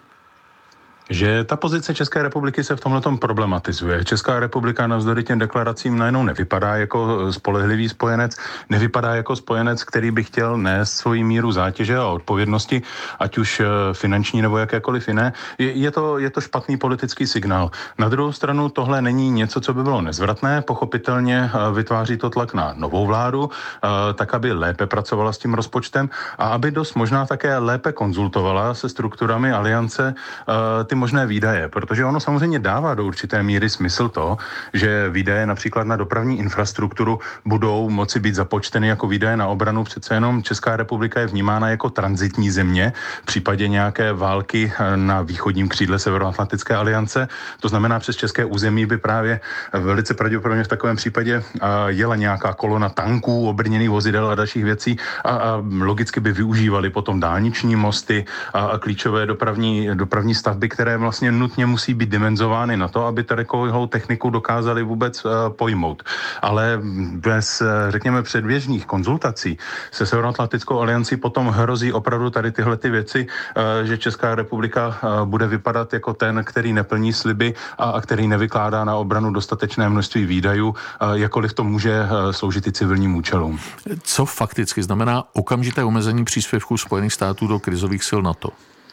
Že ta pozice České republiky se v tomhletom problematizuje. Česká republika navzdory těm deklaracím najednou nevypadá jako spolehlivý spojenec, nevypadá jako spojenec, který by chtěl nést svoji míru zátěže a odpovědnosti, ať už finanční nebo jakékoliv jiné. Je to špatný politický signál. Na druhou stranu tohle není něco, co by bylo nezvratné, pochopitelně vytváří to tlak na novou vládu, tak aby lépe pracovala s tím rozpočtem a aby dost možná také lépe konzultovala se strukturami aliance ty možné výdaje, protože ono samozřejmě dává do určité míry smysl to, že výdaje například na dopravní infrastrukturu budou moci být započteny jako výdaje na obranu. Přece jenom Česká republika je vnímána jako tranzitní země v případě nějaké války na východním křídle Severoatlantické aliance. To znamená, přes české území by právě velice pravděpodobně v takovém případě jela nějaká kolona tanků, obrněných vozidel a dalších věcí a logicky by využívali potom dálniční mosty a klíčové dopravní stavby, které vlastně nutně musí být dimenzovány na to, aby takovou techniku dokázali vůbec pojmout. Ale bez, řekněme, předběžných konzultací se Severoatlantickou aliancí potom hrozí opravdu tady tyhle ty věci, že Česká republika bude vypadat jako ten, který neplní sliby a který nevykládá na obranu dostatečné množství výdajů, jakkoliv to může sloužit i civilním účelům. Co fakticky znamená okamžité omezení příspěvků Spojených států do krizových sil NATO?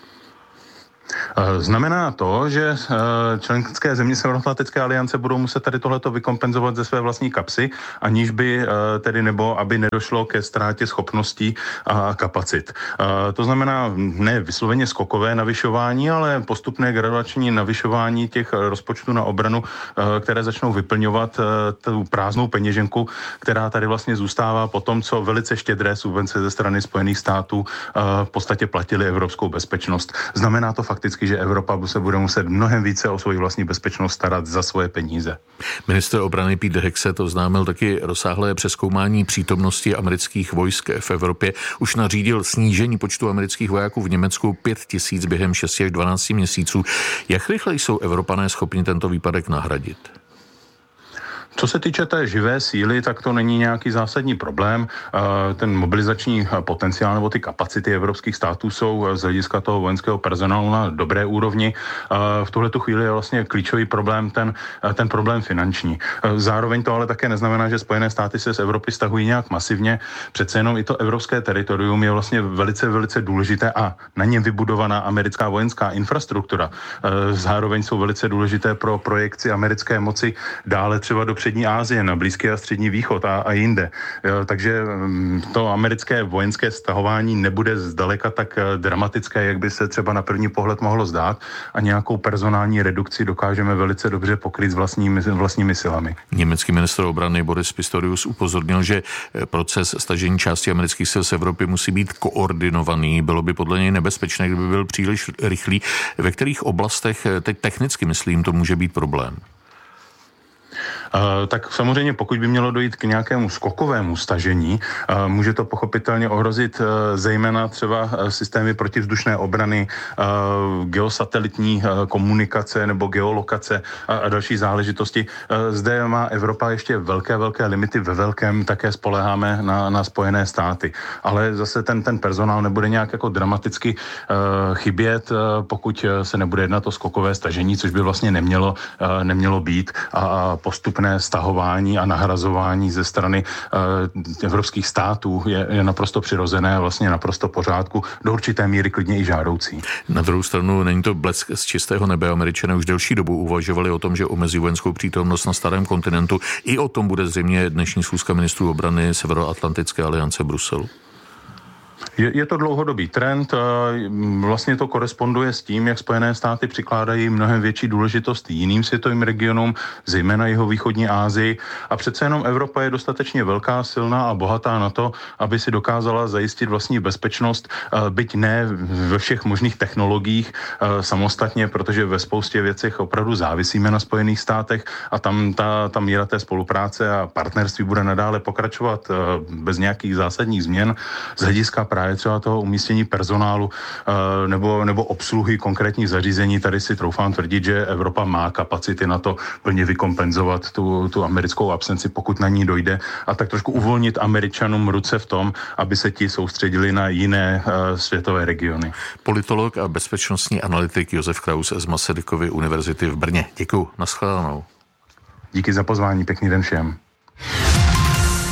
Znamená to, že členské země Severoatlantické aliance budou muset tady tohleto vykompenzovat ze své vlastní kapsy, aniž by tedy nebo aby nedošlo ke ztrátě schopností a kapacit. To znamená ne vysloveně skokové navyšování, ale postupné graduační navyšování těch rozpočtů na obranu, které začnou vyplňovat tu prázdnou peněženku, která tady vlastně zůstává po tom, co velice štědré subvence ze strany Spojených států v podstatě platily evropskou bezpečnost. Znamená to fakticky, že Evropa se bude muset mnohem více o svou vlastní bezpečnost starat za svoje peníze. Ministr obrany Pete Hegseth oznámil taky rozsáhlé přezkoumání přítomnosti amerických vojsk v Evropě. Už nařídil snížení počtu amerických vojáků v Německu 5 000 během 6 až 12 měsíců. Jak rychle jsou Evropané schopni tento výpadek nahradit? Co se týče té živé síly, tak to není nějaký zásadní problém. Ten mobilizační potenciál nebo ty kapacity evropských států jsou z hlediska toho vojenského personálu na dobré úrovni. V tuhletu chvíli je vlastně klíčový problém ten problém finanční. Zároveň to ale také neznamená, že Spojené státy se z Evropy stahují nějak masivně. Přece jenom i to evropské teritorium je vlastně velice, velice důležité a na něm vybudovaná americká vojenská infrastruktura. Zároveň jsou velice důležité pro projekci americké moci dále třeba do přední Asie, na Blízký a Střední východ a jinde. Takže to americké vojenské stahování nebude zdaleka tak dramatické, jak by se třeba na první pohled mohlo zdát, a nějakou personální redukci dokážeme velice dobře pokryt s vlastními silami. Německý ministr obrany Boris Pistorius upozornil, že proces stažení části amerických sil z Evropy musí být koordinovaný. Bylo by podle něj nebezpečné, kdyby byl příliš rychlý. Ve kterých oblastech, teď technicky myslím, to může být problém? Tak samozřejmě pokud by mělo dojít k nějakému skokovému stažení, může to pochopitelně ohrozit zejména třeba systémy protivzdušné obrany, geosatelitní komunikace nebo geolokace a další záležitosti. Zde má Evropa ještě velké limity, ve velkém také spoléháme na Spojené státy. Ale zase ten personál nebude nějak jako dramaticky chybět, pokud se nebude jednat o skokové stažení, což by vlastně nemělo být, a postupné stahování a nahrazování ze strany evropských států je naprosto přirozené a vlastně naprosto v pořádku, do určité míry klidně i žádoucí. Na druhou stranu není to blesk z čistého nebe. Američané už delší dobu uvažovali o tom, že omezí vojenskou přítomnost na starém kontinentu. I o tom bude zřejmě dnešní schůzka ministrů obrany Severoatlantické aliance v Bruselu. Je to dlouhodobý trend, vlastně to koresponduje s tím, jak Spojené státy přikládají mnohem větší důležitost jiným světovým regionům, zejména jihovýchodní Asii, a přece jenom Evropa je dostatečně velká, silná a bohatá na to, aby si dokázala zajistit vlastní bezpečnost, byť ne ve všech možných technologiích samostatně, protože ve spoustě věcech opravdu závisíme na Spojených státech a tam ta míra té spolupráce a partnerství bude nadále pokračovat bez nějakých zásadních změn z hlediska právě třeba toho umístění personálu nebo obsluhy konkrétních zařízení. Tady si troufám tvrdit, že Evropa má kapacity na to plně vykompenzovat tu americkou absenci, pokud na ní dojde, a tak trošku uvolnit Američanům ruce v tom, aby se ti soustředili na jiné světové regiony. Politolog a bezpečnostní analytik Josef Kraus z Masarykovy univerzity v Brně. Děkuju, nashledanou. Díky za pozvání, pěkný den všem.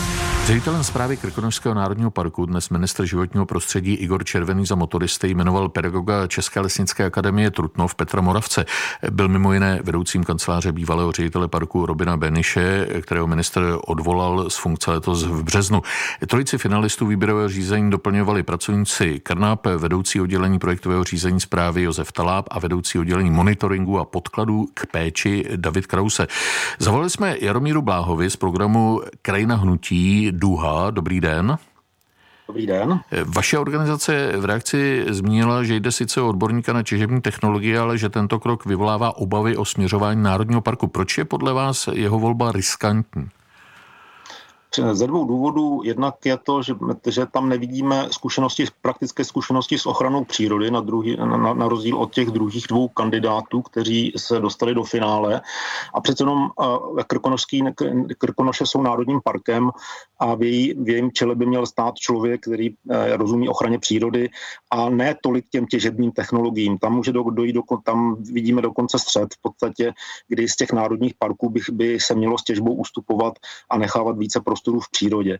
Ředitelem správy Krkonošského národního parku dnes ministr životního prostředí Igor Červený za motoristy jmenoval pedagoga České lesnické akademie Trutnov Petra Moravce. Byl mimo jiné vedoucím kanceláře bývalého ředitele parku Robina Beniše, kterého ministr odvolal z funkce letos v březnu. Trojici finalistů výběrového řízení doplňovali pracovníci Krnap, vedoucí oddělení projektového řízení správy Josef Taláb a vedoucí oddělení monitoringu a podkladů k péči David Krause. Zavolali jsme Jaromíru Bláhovi z programu Krajina hnutí Duha. Dobrý den. Dobrý den. Vaše organizace v reakci zmínila, že jde sice o odborníka na těžební technologie, ale že tento krok vyvolává obavy o směřování národního parku. Proč je podle vás jeho volba riskantní? Ze dvou důvodů. Jednak je to, že tam nevidíme praktické zkušenosti s ochranou přírody, na rozdíl od těch druhých dvou kandidátů, kteří se dostali do finále. A přece jenom Krkonoše jsou národním parkem a v jejím čele by měl stát člověk, který rozumí ochraně přírody a ne tolik těm těžebním technologiím. Tam může dojít, tam vidíme dokonce střed v podstatě, kdy z těch národních parků by se mělo s těžbou ustupovat a nechávat více prostoru v přírodě.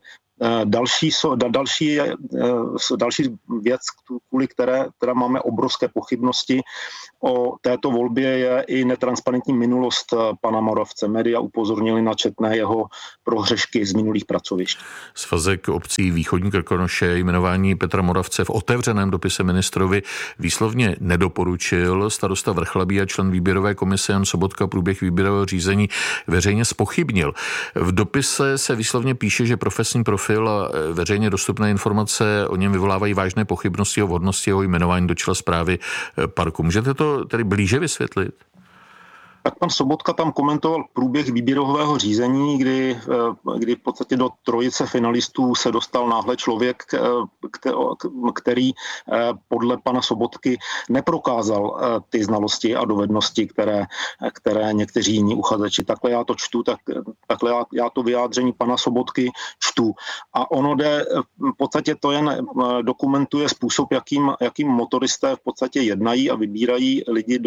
Další věc, kvůli které máme obrovské pochybnosti o této volbě, je i netransparentní minulost pana Moravce. Média upozornili na četné jeho prohřešky z minulých pracovišť. Svazek obcí Východní Krkonoše jmenování Petra Moravce v otevřeném dopise ministrovi výslovně nedoporučil. Starosta Vrchlabí a člen výběrové komise Jan Sobotka průběh výběrového řízení veřejně zpochybnil. V dopise se výslovně píše, že profesní profil a veřejně dostupné informace o něm vyvolávají vážné pochybnosti o vhodnosti jeho jmenování do čela správy parku. Můžete to tedy blíže vysvětlit? Tak pan Sobotka tam komentoval průběh výběrového řízení, kdy v podstatě do trojice finalistů se dostal náhle člověk, který podle pana Sobotky neprokázal ty znalosti a dovednosti, které někteří jiní uchazeči. Takhle já to čtu, takhle já to vyjádření pana Sobotky čtu. A ono v podstatě to jen dokumentuje způsob, jakým motoristé v podstatě jednají a vybírají lidi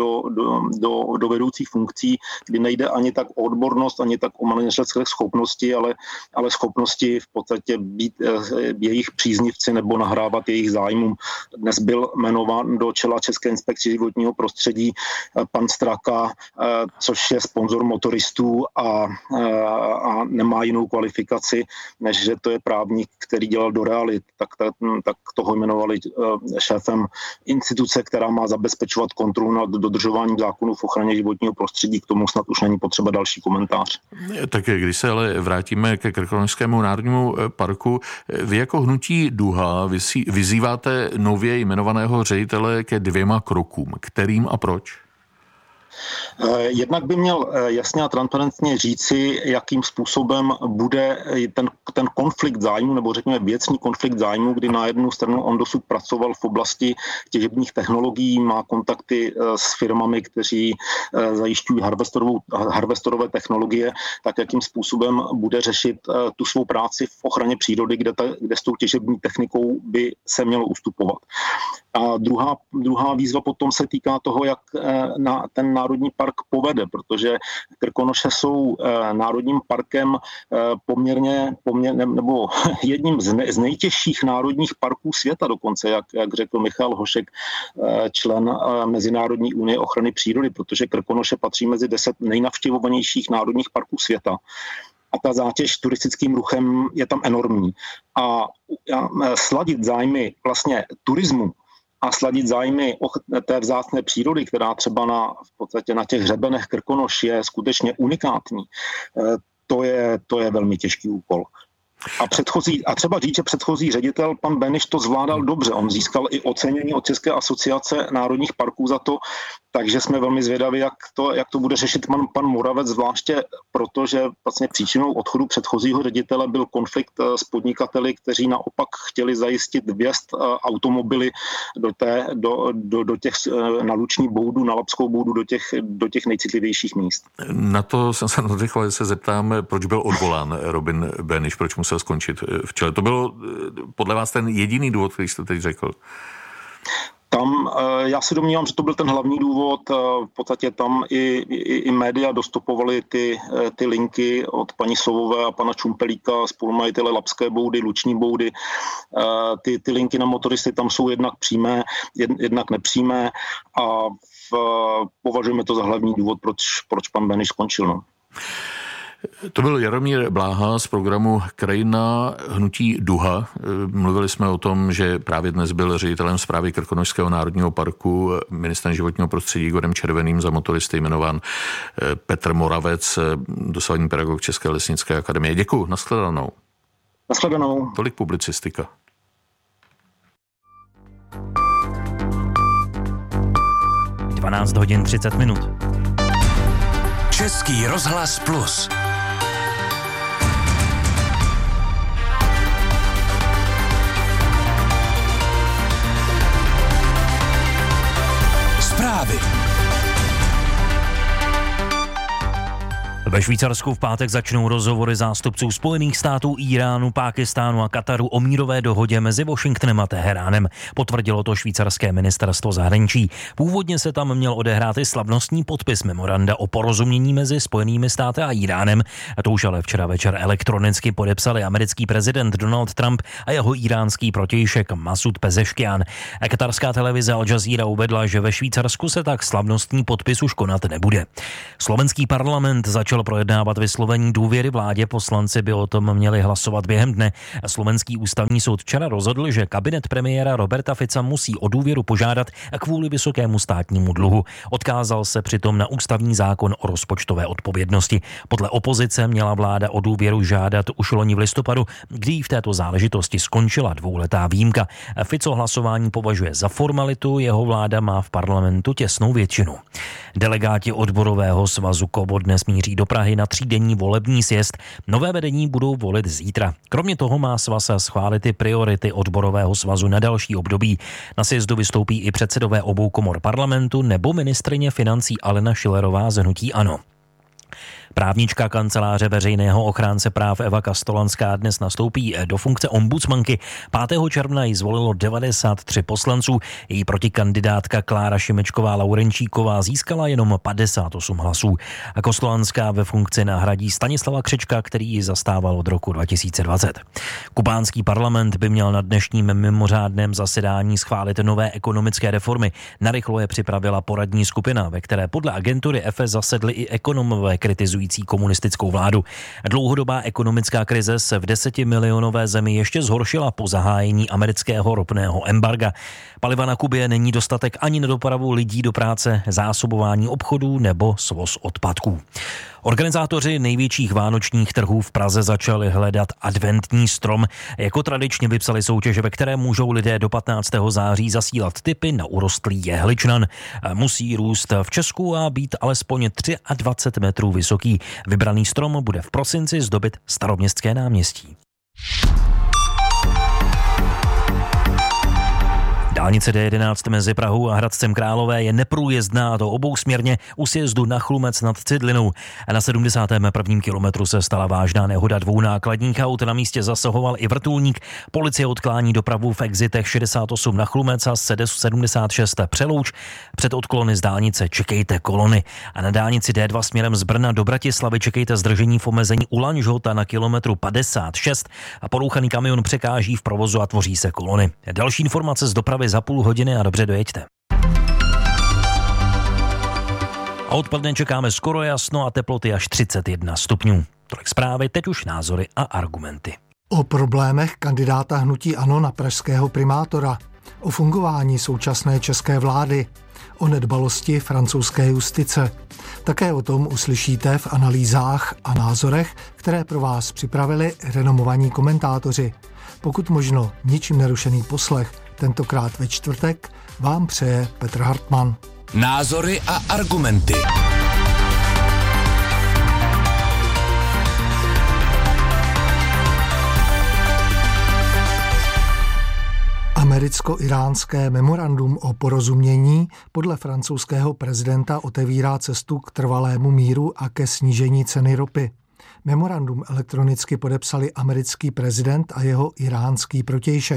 do vedoucích funkcí, kdy nejde ani tak o odbornost, ani tak o manažerské schopnosti, ale schopnosti v podstatě být jejich příznivci nebo nahrávat jejich zájmům. Dnes byl jmenován do čela České inspekce životního prostředí pan Straka, což je sponzor motoristů a nemá jinou kvalifikaci, než že to je právník, který dělal do realit. Tak toho jmenovali šéfem instituce, která má zabezpečovat kontrolu nad dodržováním zákonů v ochraně životního prostředí. K tomu snad už není potřeba další komentář. Tak když se ale vrátíme ke Krkonošskému národnímu parku, vy jako hnutí Duha vyzýváte nově jmenovaného ředitele ke 2 krokům. Kterým a proč? Jednak by měl jasně a transparentně říci, jakým způsobem bude ten konflikt zájmu, nebo řekněme věcný konflikt zájmu, kdy na jednu stranu on dosud pracoval v oblasti těžebních technologií, má kontakty s firmami, kteří zajišťují harvestorové technologie, tak jakým způsobem bude řešit tu svou práci v ochraně přírody, kde s tou těžební technikou by se mělo ustupovat. A druhá výzva potom se týká toho, jak ten národní park povede, protože Krkonoše jsou národním parkem poměrně nebo jedním z nejtěžších národních parků světa dokonce, jak řekl Michal Hošek, člen Mezinárodní unie ochrany přírody, protože Krkonoše patří mezi 10 nejnavštěvovanějších národních parků světa. A ta zátěž turistickým ruchem je tam enormní. A sladit zájmy vlastně turismu a sladit zájmy té vzácné přírody, která třeba v podstatě na těch hřebenech Krkonoš je skutečně unikátní, to je velmi těžký úkol. A třeba říct, že předchozí ředitel, pan Beniš, to zvládal dobře. On získal i ocenění od České asociace národních parků za to, takže jsme velmi zvědaví, jak to bude řešit pan Moravec, zvláště protože vlastně příčinou odchodu předchozího ředitele byl konflikt s podnikateli, kteří naopak chtěli zajistit vjezd automobily do těch na Luční boudu, na Lapskou boudu, do těch nejcitlivějších míst. Na to jsem se nadechal, se zeptám, proč byl odvolán Robin Beniš, proč musel skončit v čele. To bylo podle vás ten jediný důvod, který jste teď řekl? Já si domnívám, že to byl ten hlavní důvod. V podstatě tam i média dostupovaly ty linky od paní Sovové a pana Čumpelíka, spolumajitele Labské boudy, Luční boudy. Ty linky na motoristy tam jsou jednak přímé, jednak nepřímé a považujeme to za hlavní důvod, proč pan Beniš skončil. No. To byl Jaromír Bláha z programu Krajina hnutí Duha. Mluvili jsme o tom, že právě dnes byl ředitelem správy Krkonošského národního parku, ministrem životního prostředí Igorem Červeným, za motoristy jmenován Petr Moravec, dosavadní pedagog České lesnické akademie. Děkuju, nashledanou. Nashledanou. Tolik publicistika. hodin 30 minut. Český rozhlas Plus. Zprávy. Ve Švýcarsku v pátek začnou rozhovory zástupců Spojených států, Íránu, Pákistánu a Kataru o mírové dohodě mezi Washingtonem a Teheránem. Potvrdilo to švýcarské ministerstvo zahraničí. Původně se tam měl odehrát i slavnostní podpis memoranda o porozumění mezi Spojenými státy a Íránem. A to už ale včera večer elektronicky podepsali americký prezident Donald Trump a jeho íránský protějšek Masud Pezeškian. A katarská televize Al Jazeera uvedla, že ve Švýcarsku se tak slavnostní podpis už konat nebude. Slovenský parlament začal projednávat vyslovení důvěry vládě, poslanci by o tom měli hlasovat během dne. Slovenský ústavní soud včera rozhodl, že kabinet premiéra Roberta Fica musí o důvěru požádat kvůli vysokému státnímu dluhu. Odkázal se přitom na ústavní zákon o rozpočtové odpovědnosti. Podle opozice měla vláda o důvěru žádat už loni v listopadu, kdy v této záležitosti skončila dvouletá výjimka. Fico hlasování považuje za formalitu, jeho vláda má v parlamentu těsnou většinu. Delegáti odborového svazu KOBO dnes míří do Prahy na 3denní volební sjezd. Nové vedení budou volit zítra. Kromě toho má svaz schválit i priority odborového svazu na další období. Na sjezdu vystoupí i předsedové obou komor parlamentu nebo ministryně financí Alena Schillerová z hnutí ANO. Právnička kanceláře veřejného ochránce práv Eva Kastolanská dnes nastoupí do funkce ombudsmanky. 5. června ji zvolilo 93 poslanců. Její protikandidátka Klára Šimečková-Laurenčíková získala jenom 58 hlasů. A Kastolanská ve funkci nahradí Stanislava Křečka, který ji zastával od roku 2020. Kubánský parlament by měl na dnešním mimořádném zasedání schválit nové ekonomické reformy. Narychlo je připravila poradní skupina, ve které podle agentury EFE zasedli i ekonomové kritizující komunistickou vládu. Dlouhodobá ekonomická krize se v 10milionové zemi ještě zhoršila po zahájení amerického ropného embarga. Paliva na Kubě není dostatek ani na dopravu lidí do práce, zásobování obchodů nebo svoz odpadků. Organizátoři největších vánočních trhů v Praze začali hledat adventní strom. Jako tradičně vypsali soutěž, ve které můžou lidé do 15. září zasílat tipy na urostlý jehličnan. Musí růst v Česku a být alespoň 23 metrů vysoký. Vybraný strom bude v prosinci zdobit Staroměstské náměstí. Dálnice D11 mezi Prahou a Hradcem Králové je neprůjezdná, a to obousměrně u sjezdu na Chlumec nad Cidlinou. Na 71. kilometru se stala vážná nehoda dvou nákladních aut. Na místě zasahoval i vrtulník. Policie odklání dopravu v exitech 68 na Chlumec a 76 Přelouč. Před odklony z dálnice čekejte kolony. A na dálnici D2 směrem z Brna do Bratislavy čekejte zdržení v omezení u Lanžhota na kilometru 56. A porouchaný kamion překáží v provozu a tvoří se kolony. Další informace z dopravy za půl hodiny a dobře dojeďte. A odpoledne čekáme skoro jasno a teploty až 31 stupňů. Tolik zprávy, teď už názory a argumenty. O problémech kandidáta hnutí ANO na pražského primátora, o fungování současné české vlády, o nedbalosti francouzské justice. Také o tom uslyšíte v analýzách a názorech, které pro vás připravili renomovaní komentátoři. Pokud možno ničím nerušený poslech, tentokrát ve čtvrtek, vám přeje Petr Hartmann. Názory a argumenty. Americko-iránské memorandum o porozumění podle francouzského prezidenta otevírá cestu k trvalému míru a ke snížení ceny ropy. Memorandum elektronicky podepsali americký prezident a jeho iránský protějšek.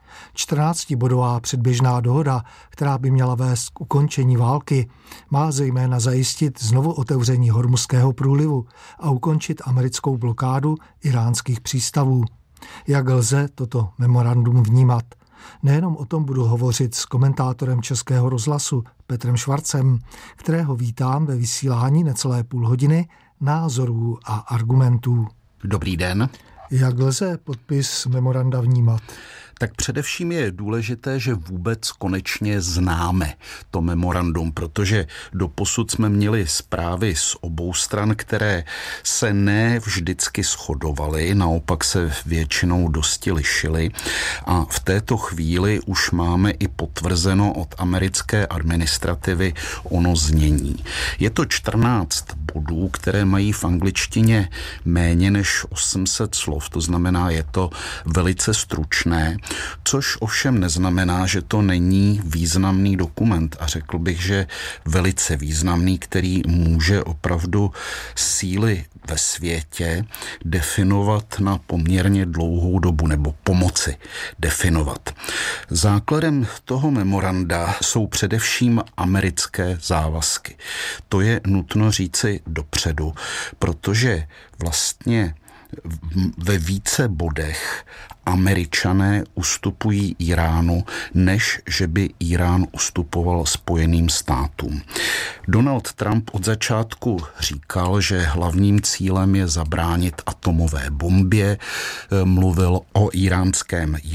14bodová předběžná dohoda, která by měla vést k ukončení války, má zejména zajistit znovu otevření Hormuzského průlivu a ukončit americkou blokádu iránských přístavů. Jak lze toto memorandum vnímat? Nejenom o tom budu hovořit s komentátorem Českého rozhlasu Petrem Švarcem, kterého vítám ve vysílání necelé půl hodiny názorů a argumentů. Dobrý den. Jak lze podpis memoranda vnímat? Tak především je důležité, že vůbec konečně známe to memorandum, protože doposud jsme měli zprávy z obou stran, které se ne vždycky shodovaly, naopak se většinou dosti lišily a v této chvíli už máme i potvrzeno od americké administrativy ono znění. Je to 14 bodů, které mají v angličtině méně než 800 slov, to znamená, je to velice stručné, což ovšem neznamená, že to není významný dokument a řekl bych, že velice významný, který může opravdu síly ve světě definovat na poměrně dlouhou dobu nebo pomoci definovat. Základem toho memoranda jsou především americké závazky. To je nutno říci dopředu, protože vlastně ve více bodech Američané ustupují Iránu, než že by Irán ustupoval Spojeným státům. Donald Trump od začátku říkal, že hlavním cílem je zabránit atomové bombě, mluvil o iránském